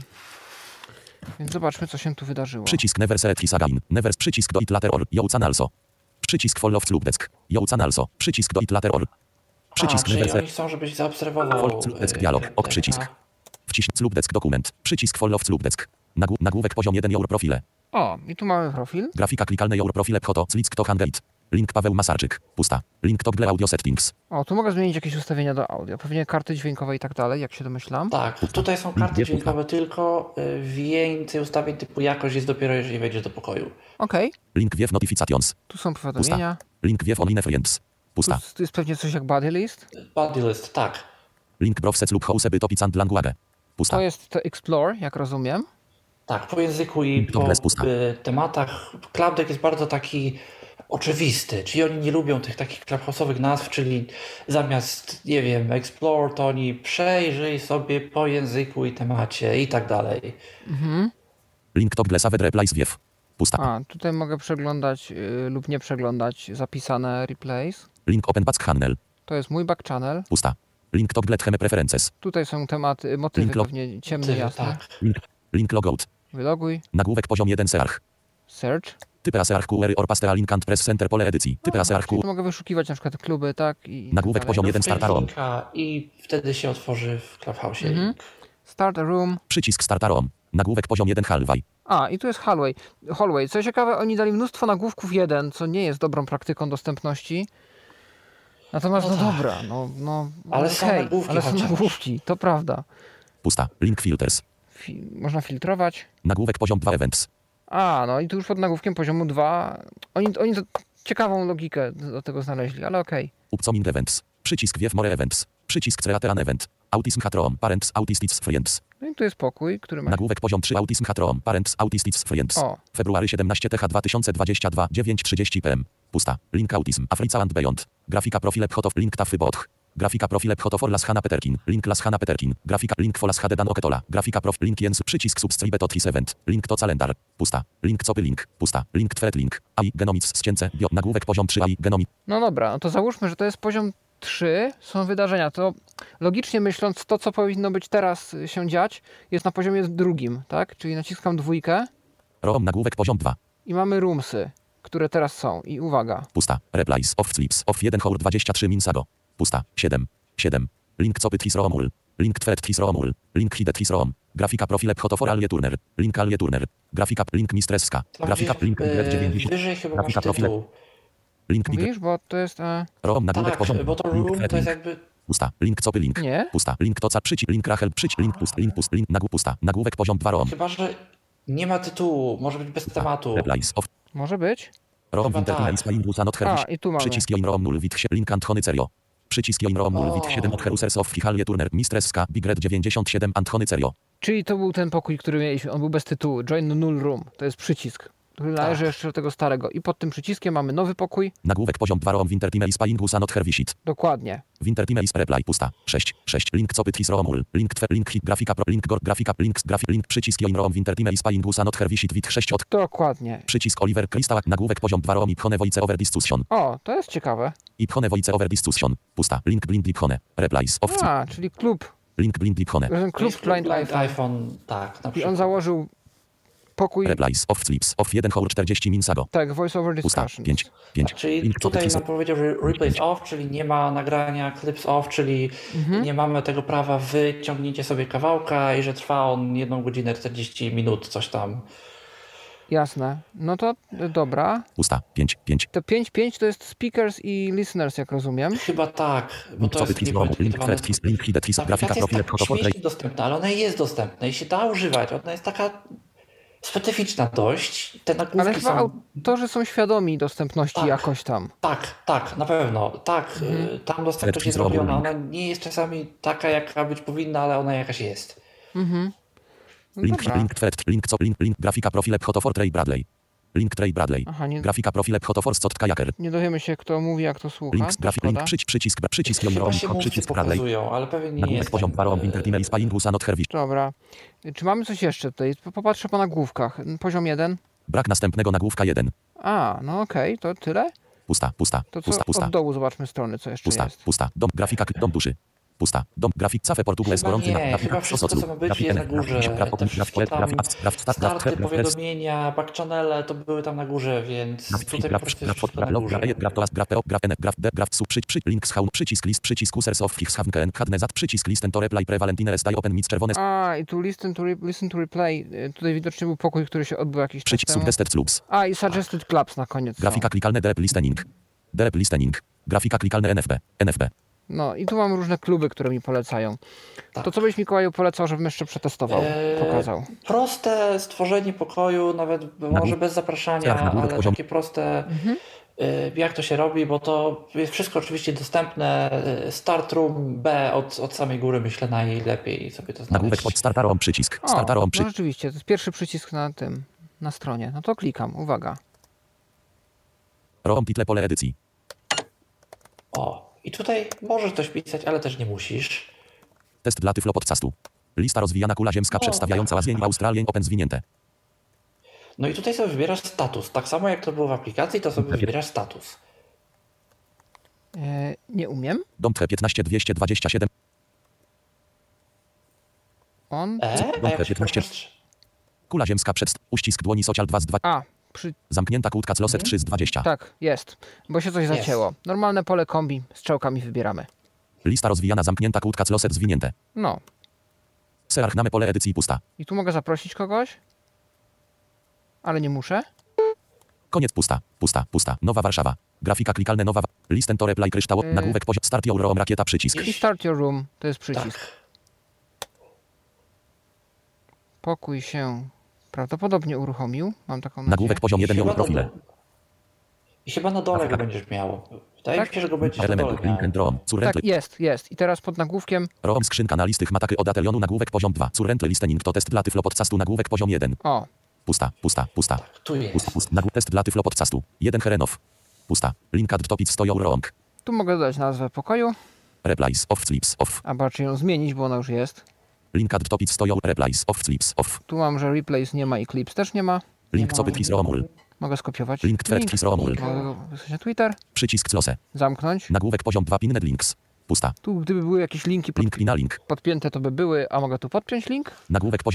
Speaker 3: Więc zobaczmy, co się tu wydarzyło.
Speaker 10: Przycisk never select is again. Never przycisk do it later or. Joucan also. Przycisk follow of Lubdeck. Joucan also. Przycisk do it later or. Przycisk
Speaker 1: A, czyli
Speaker 10: never
Speaker 1: oni
Speaker 10: select.
Speaker 1: chcą, żebyś zaobserwował.
Speaker 10: Follow Lubdeck dialog. Ok przycisk. Wciśnij Lubdeck dokument. Przycisk follow of Lubdeck. Nagł- nagłówek poziom jeden Your profile.
Speaker 3: O, i tu mamy profil.
Speaker 10: Grafika klikalne Your profile photo. Slick to handgate. Link Paweł Masarczyk. Pusta. Link toggle audio settings.
Speaker 3: O, tu mogę zmienić jakieś ustawienia do audio. Pewnie karty dźwiękowe i tak dalej, jak się domyślam.
Speaker 1: Tak, tutaj są karty
Speaker 10: Nie,
Speaker 1: dźwiękowe tylko, y, więcej ustawień typu jakość jest dopiero jeżeli wejdziesz do pokoju.
Speaker 3: Okej,
Speaker 10: Link wiew notifications.
Speaker 3: tu są powiadomienia.
Speaker 10: Link wiew online friends.
Speaker 3: Tu,
Speaker 10: Pusta.
Speaker 3: tu jest pewnie coś jak body list.
Speaker 1: Body list, tak.
Speaker 10: Link browsec lub house by topic language. Pusta.
Speaker 3: To jest to Explore, jak rozumiem.
Speaker 1: Tak, po języku i
Speaker 10: To
Speaker 1: po
Speaker 10: jest pusta.
Speaker 1: y, tematach. Cloudek jest bardzo taki oczywisty, czyli oni nie lubią tych takich clubhouse'owych nazw, czyli zamiast, nie wiem, explore, to oni przejrzyj sobie po języku i temacie i tak dalej.
Speaker 3: Mhm.
Speaker 10: Link toggle saved replies wiew. Pusta.
Speaker 3: A, tutaj mogę przeglądać y, lub nie przeglądać zapisane replays.
Speaker 10: Link open back channel.
Speaker 3: To jest mój back channel.
Speaker 10: Pusta. Link toggle theme preferences.
Speaker 3: Tutaj są tematy, motywy
Speaker 10: Link log-
Speaker 3: pewnie ciemne,
Speaker 1: Ty,
Speaker 3: jasne.
Speaker 1: tak.
Speaker 10: Link, link logout.
Speaker 3: Wyloguj,
Speaker 10: Nagłówek poziom jeden search.
Speaker 3: search.
Speaker 10: Typy asearch query or paste a link and press center pole edycji. Typy asearch
Speaker 3: Tu
Speaker 10: Q.
Speaker 3: mogę wyszukiwać na przykład kluby, tak? I i
Speaker 10: Nagłówek
Speaker 3: tak dalej.
Speaker 10: poziom jeden
Speaker 1: Wklej
Speaker 10: starter on.
Speaker 1: linka i wtedy się otworzy w Clubhouse'ie.
Speaker 3: Mhm. Start a room.
Speaker 10: Przycisk starter on. Nagłówek poziom jeden hallway.
Speaker 3: A, i tu jest hallway. Hallway. Co ciekawe, oni dali mnóstwo nagłówków jeden, co nie jest dobrą praktyką dostępności. Natomiast, no,
Speaker 1: No tak.
Speaker 3: dobra, no, no
Speaker 1: Ale
Speaker 3: okej,
Speaker 1: są nagłówki
Speaker 3: ale są
Speaker 1: chociaż.
Speaker 3: nagłówki, to prawda.
Speaker 10: Pusta. Link filters.
Speaker 3: Fi- można filtrować.
Speaker 10: Nagłówek poziom dwa events.
Speaker 3: A, no i tu już pod nagłówkiem poziomu dwa. Oni, oni to ciekawą logikę do tego znaleźli, ale okej.
Speaker 10: Upcoming events. Przycisk wiew more events. Przycisk create an event. Autism hatrom. Parents autistics friends.
Speaker 3: No i tu jest pokój, który ma...
Speaker 10: Nagłówek poziom trzy autism hatrom. Parents autistics friends.
Speaker 3: O,
Speaker 10: February siedemnastego T H dwa tysiące dwadzieścia dwa, dziewięć trzydzieści p m. Pusta. Link autism. Africa and beyond. Grafika profile photo. Link tafy botch. Grafika profile Photofor Las Hanna Peterkin. Link Las Hanna Peterkin. Grafika link Folas H D Dan Oketola. Grafika prof link Jens przycisk subscribe to tris event. Link to calendar. Pusta. Link copy link. Pusta. Link thread link. A I genomics ścięce. Bio. Nagłówek poziom trzy A I genomik.
Speaker 3: No dobra, no to załóżmy, że to jest poziom trzy, są wydarzenia. To logicznie myśląc, to co powinno być teraz się dziać, jest na poziomie drugim, tak? Czyli naciskam dwójkę.
Speaker 10: Rom nagłówek poziom dwa.
Speaker 3: I mamy roomsy, które teraz są. I uwaga.
Speaker 10: Pusta. Replies. Off slips. Off jeden hour dwadzieścia trzy minsago. Pusta. siedem. siedem. Link copy tris romul. Link thread tris romul. Link hide tris rom. Grafika profile Photofor Alie Turner. Link Alie Turner. Grafika link Mistreska. Grafika link dziewięćdziesiąt.
Speaker 1: Wyżej chyba
Speaker 10: Grafika
Speaker 1: masz
Speaker 10: profile.
Speaker 1: tytuł.
Speaker 10: Link
Speaker 3: Mówisz, bo to jest... E...
Speaker 10: Rom nagłówek
Speaker 1: Tak,
Speaker 10: poziom.
Speaker 1: bo to
Speaker 10: Link
Speaker 1: room
Speaker 10: thread
Speaker 1: to jest
Speaker 10: link.
Speaker 1: jakby...
Speaker 10: Pusta. Link copy link.
Speaker 3: Nie?
Speaker 10: Pusta. Link to ca przycisk. Link Rachel przycisk. Link pust. Link pust. Link nagłów pusta. Nagłówek poziom dwa rom.
Speaker 1: Chyba, że nie ma tytułu, może być bez tematu.
Speaker 10: Replies. Off.
Speaker 3: Może być?
Speaker 10: Rom
Speaker 1: Chyba
Speaker 10: winter
Speaker 1: tak.
Speaker 10: email spelling not
Speaker 3: A,
Speaker 10: herwish.
Speaker 3: i tu mamy.
Speaker 10: Przycisk join rom null wit link Antony serio. Przycisk join rom null
Speaker 1: O.
Speaker 10: wit siedem od herusers of Fichalie Turner. Mistreska. Big Red dziewięćdziesiąt siedem Antony serio.
Speaker 3: Czyli to był ten pokój, który mieliśmy. On był bez tytułu. Join null room. To jest przycisk, który należy
Speaker 1: Tak.
Speaker 3: jeszcze do tego starego. I pod tym przyciskiem mamy nowy pokój.
Speaker 10: Nagłówek poziom dwa rom winter email spelling not herwishit.
Speaker 3: Dokładnie.
Speaker 10: Winter email reply pusta. sześć. sześć. Link copy tris romul. Link twe link hit grafika pro link gor grafika link grafik link przycisk join rom winter email spelling not herwishit wit sześć od
Speaker 3: Dokładnie.
Speaker 10: przycisk Oliver Crystal nagłówek poziom dwa rom i pchone voice over discussion.
Speaker 3: O, to jest ciekawe.
Speaker 10: I pchone voice over discussion. Pusta. Link blind pchone. Replies. Off.
Speaker 3: A, czyli klub.
Speaker 10: Link blind pchone.
Speaker 3: Ten klub
Speaker 1: Jest
Speaker 3: Blind
Speaker 1: Blind
Speaker 3: iPhone.
Speaker 1: iPhone, tak, na
Speaker 3: I on
Speaker 1: przykład.
Speaker 3: założył pokój,
Speaker 10: Replies. Off slips. Off jeden hour czterdzieści minsago.
Speaker 3: tak, voice over
Speaker 10: Pusta.
Speaker 3: discussion.
Speaker 10: pięć. pięć.
Speaker 1: Czyli
Speaker 10: Link
Speaker 1: tutaj
Speaker 10: copy
Speaker 1: nam powiedział, że replace off, czyli nie ma nagrania, clips off, czyli
Speaker 3: Mhm.
Speaker 1: nie mamy tego prawa wyciągnięcia sobie kawałka i że trwa on jedną godzinę czterdzieści minut, coś tam.
Speaker 3: Jasne. No to y, dobra.
Speaker 10: Pusta. pięć. pięć.
Speaker 3: To pięć pięć to jest speakers i listeners, jak rozumiem.
Speaker 1: Chyba tak, bo
Speaker 10: Link
Speaker 1: to
Speaker 10: copy
Speaker 1: jest
Speaker 10: tris
Speaker 1: taki
Speaker 10: romul. Link
Speaker 1: poetykietowany...
Speaker 10: thread tris. Link hide tris.
Speaker 1: Ta
Speaker 10: Grafika
Speaker 1: aplikacja
Speaker 10: profile
Speaker 1: jest tak
Speaker 10: Photofor
Speaker 1: śmiesznie dostępna, ale ona jest dostępna i się da używać. Ona jest taka specyficzna dość. Te nagłówki
Speaker 3: Ale chyba
Speaker 1: są...
Speaker 3: autorzy są świadomi dostępności
Speaker 1: Tak.
Speaker 3: jakoś tam.
Speaker 1: Tak, tak, na pewno. Tak,
Speaker 3: Mhm.
Speaker 1: y, tam dostępność jest
Speaker 10: Thread
Speaker 1: robiona.
Speaker 10: link.
Speaker 1: Ona nie jest czasami taka, jaka być powinna, ale ona jakaś jest.
Speaker 3: Mhm. No
Speaker 10: Link
Speaker 3: dobra.
Speaker 10: link thread. Link co link link grafika profile Photofor Trey Bradley. Link Trey Bradley.
Speaker 3: Aha, nie,
Speaker 10: Grafika profile Photofor Scott Kajaker.
Speaker 3: nie dowiemy się, kto mówi, jak to słucha.
Speaker 10: Link grafik link
Speaker 3: Szkoda.
Speaker 10: przycisk przycisk przycisk
Speaker 1: Chyba
Speaker 10: rom
Speaker 1: się mówcy
Speaker 10: przycisk Bradley.
Speaker 1: pokazują, ale pewnie nie
Speaker 10: Nagłówek
Speaker 1: jest.
Speaker 10: poziom dwa rom winter email spelling not herwish.
Speaker 3: Dobra. Czy mamy coś jeszcze tutaj? Popatrzę po nagłówkach. Poziom jeden.
Speaker 10: Brak następnego nagłówka jeden.
Speaker 3: A, no okej, to tyle?
Speaker 10: Pusta, pusta,
Speaker 3: To co
Speaker 10: pusta, pusta,
Speaker 3: od dołu zobaczmy strony, co jeszcze
Speaker 10: pusta,
Speaker 3: jest.
Speaker 10: pusta. Dom, grafika, dom duszy. Pusta. Dom, grafik, cafe, portugues,
Speaker 1: Chyba
Speaker 10: gorący,
Speaker 1: nie, chyba wszystko, co ma być, jest na górze. Te wszystkie tam starty, powiadomienia, backchannele, to były tam na górze, więc tutaj po prostu jest wszystko na górze.
Speaker 10: przycisk list, przycisk users of fix havken, hadnezat, przycisk listen to reply prevalentine restaj open mit czerwone,
Speaker 3: A, i tu listen to, re, listen to replay. Y, Tutaj widocznie był pokój, który się odbył jakiś czas
Speaker 10: przycisk
Speaker 3: temu.
Speaker 10: suggested clubs.
Speaker 3: A, i suggested clubs na koniec są.
Speaker 10: Grafika klikalne derep listening. Derep listening. Grafika klikalne N F B. N F B.
Speaker 3: No i tu mam różne kluby, które mi polecają.
Speaker 1: Tak.
Speaker 3: To co byś Mikołaju polecał, żebym jeszcze przetestował,
Speaker 1: Eee,
Speaker 3: pokazał?
Speaker 1: Proste stworzenie pokoju, nawet może bez zapraszania,
Speaker 10: Tak, na
Speaker 1: ale
Speaker 10: poziom.
Speaker 1: takie proste,
Speaker 3: Mhm.
Speaker 1: y, jak to się robi, bo to jest wszystko oczywiście dostępne. y, Start room B od, od samej góry myślę najlepiej sobie to
Speaker 10: Nagłówek
Speaker 1: znaleźć.
Speaker 10: pod startarom przycisk.
Speaker 3: O,
Speaker 10: Startarom
Speaker 3: no
Speaker 10: przycisk.
Speaker 3: rzeczywiście, to jest pierwszy przycisk na tym, na stronie. No to klikam, uwaga.
Speaker 10: Rom title pole edycji.
Speaker 1: O, i tutaj możesz coś pisać, ale też nie musisz.
Speaker 10: Test dla tyflo podcastu. Lista rozwijana kula ziemska
Speaker 1: O,
Speaker 10: przedstawiająca łazień Australię Open zwinięte.
Speaker 1: No i tutaj sobie wybierasz status. Tak samo jak to było w aplikacji, to sobie wybierasz status.
Speaker 3: E, nie umiem.
Speaker 10: Dom T piętnaście dwieście dwadzieścia siedem.
Speaker 3: On...
Speaker 1: E, a jak się
Speaker 10: piętnaście.
Speaker 1: popatrz-
Speaker 10: Kula ziemska przed uścisk dłoni social dwa z dwa.
Speaker 3: A, przy...
Speaker 10: Zamknięta kłódka closet
Speaker 1: Mhm.
Speaker 10: trzy z dwadzieścia.
Speaker 3: tak, jest. Bo się coś
Speaker 1: Jest.
Speaker 3: zacięło. Normalne pole kombi, strzałkami wybieramy.
Speaker 10: Lista rozwijana zamknięta kłódka closet zwinięte.
Speaker 3: No.
Speaker 10: Searchname pole edycji pusta.
Speaker 3: I tu mogę zaprosić kogoś? Ale nie muszę?
Speaker 10: Koniec pusta. Pusta. Pusta. Nowa Warszawa. Grafika klikalne nowa. Wa- Listen to reply kryształ.
Speaker 3: Yy.
Speaker 10: Nagłówek poziom. Start your room rakieta przycisk.
Speaker 3: I start your room, to jest przycisk.
Speaker 1: Tak.
Speaker 3: Pokój się prawdopodobnie uruchomił. Mam taką nadzieję.
Speaker 10: Nagłówek poziom jeden
Speaker 1: Chyba
Speaker 10: your
Speaker 1: na
Speaker 10: profile.
Speaker 1: dole. I chyba na dole go będziesz miał. Wydaje
Speaker 3: Tak?
Speaker 1: mi się, że go będziesz na dole
Speaker 10: Element
Speaker 1: miał.
Speaker 10: link and rom. Currently.
Speaker 3: Tak, jest, jest. I teraz pod nagłówkiem,
Speaker 10: Rom skrzynka na listych mataky od Atelionu. Nagłówek poziom dwa. Currently listening to test dla tyflo podcastu. Nagłówek poziom jeden.
Speaker 3: o,
Speaker 10: Pusta. Pusta. Pusta.
Speaker 1: Tu jest.
Speaker 10: Pusta. Pusta. Nagłówek test dla tyflo podcastu. jeden Herenow. Pusta. Link add topic sto your wrong.
Speaker 3: tu mogę dodać nazwę pokoju.
Speaker 10: Replies off slips off.
Speaker 3: A raczej ją zmienić, bo ona już jest.
Speaker 10: Link add topic stoją replies off slips off.
Speaker 3: Tu mam, że replays nie ma i clips też nie ma.
Speaker 10: Link co pytwis romul.
Speaker 3: Mogę skopiować.
Speaker 10: Link thread twis romul.
Speaker 3: Mogę wysłać na Twitter.
Speaker 10: Przycisk close.
Speaker 3: Zamknąć.
Speaker 10: Nagłówek poziom dwa pinned links. Pusta.
Speaker 3: Tu gdyby były jakieś linki pod...
Speaker 10: Link i na link.
Speaker 3: podpięte, to by były, a mogę tu podpiąć link?
Speaker 10: Nagłówek poziom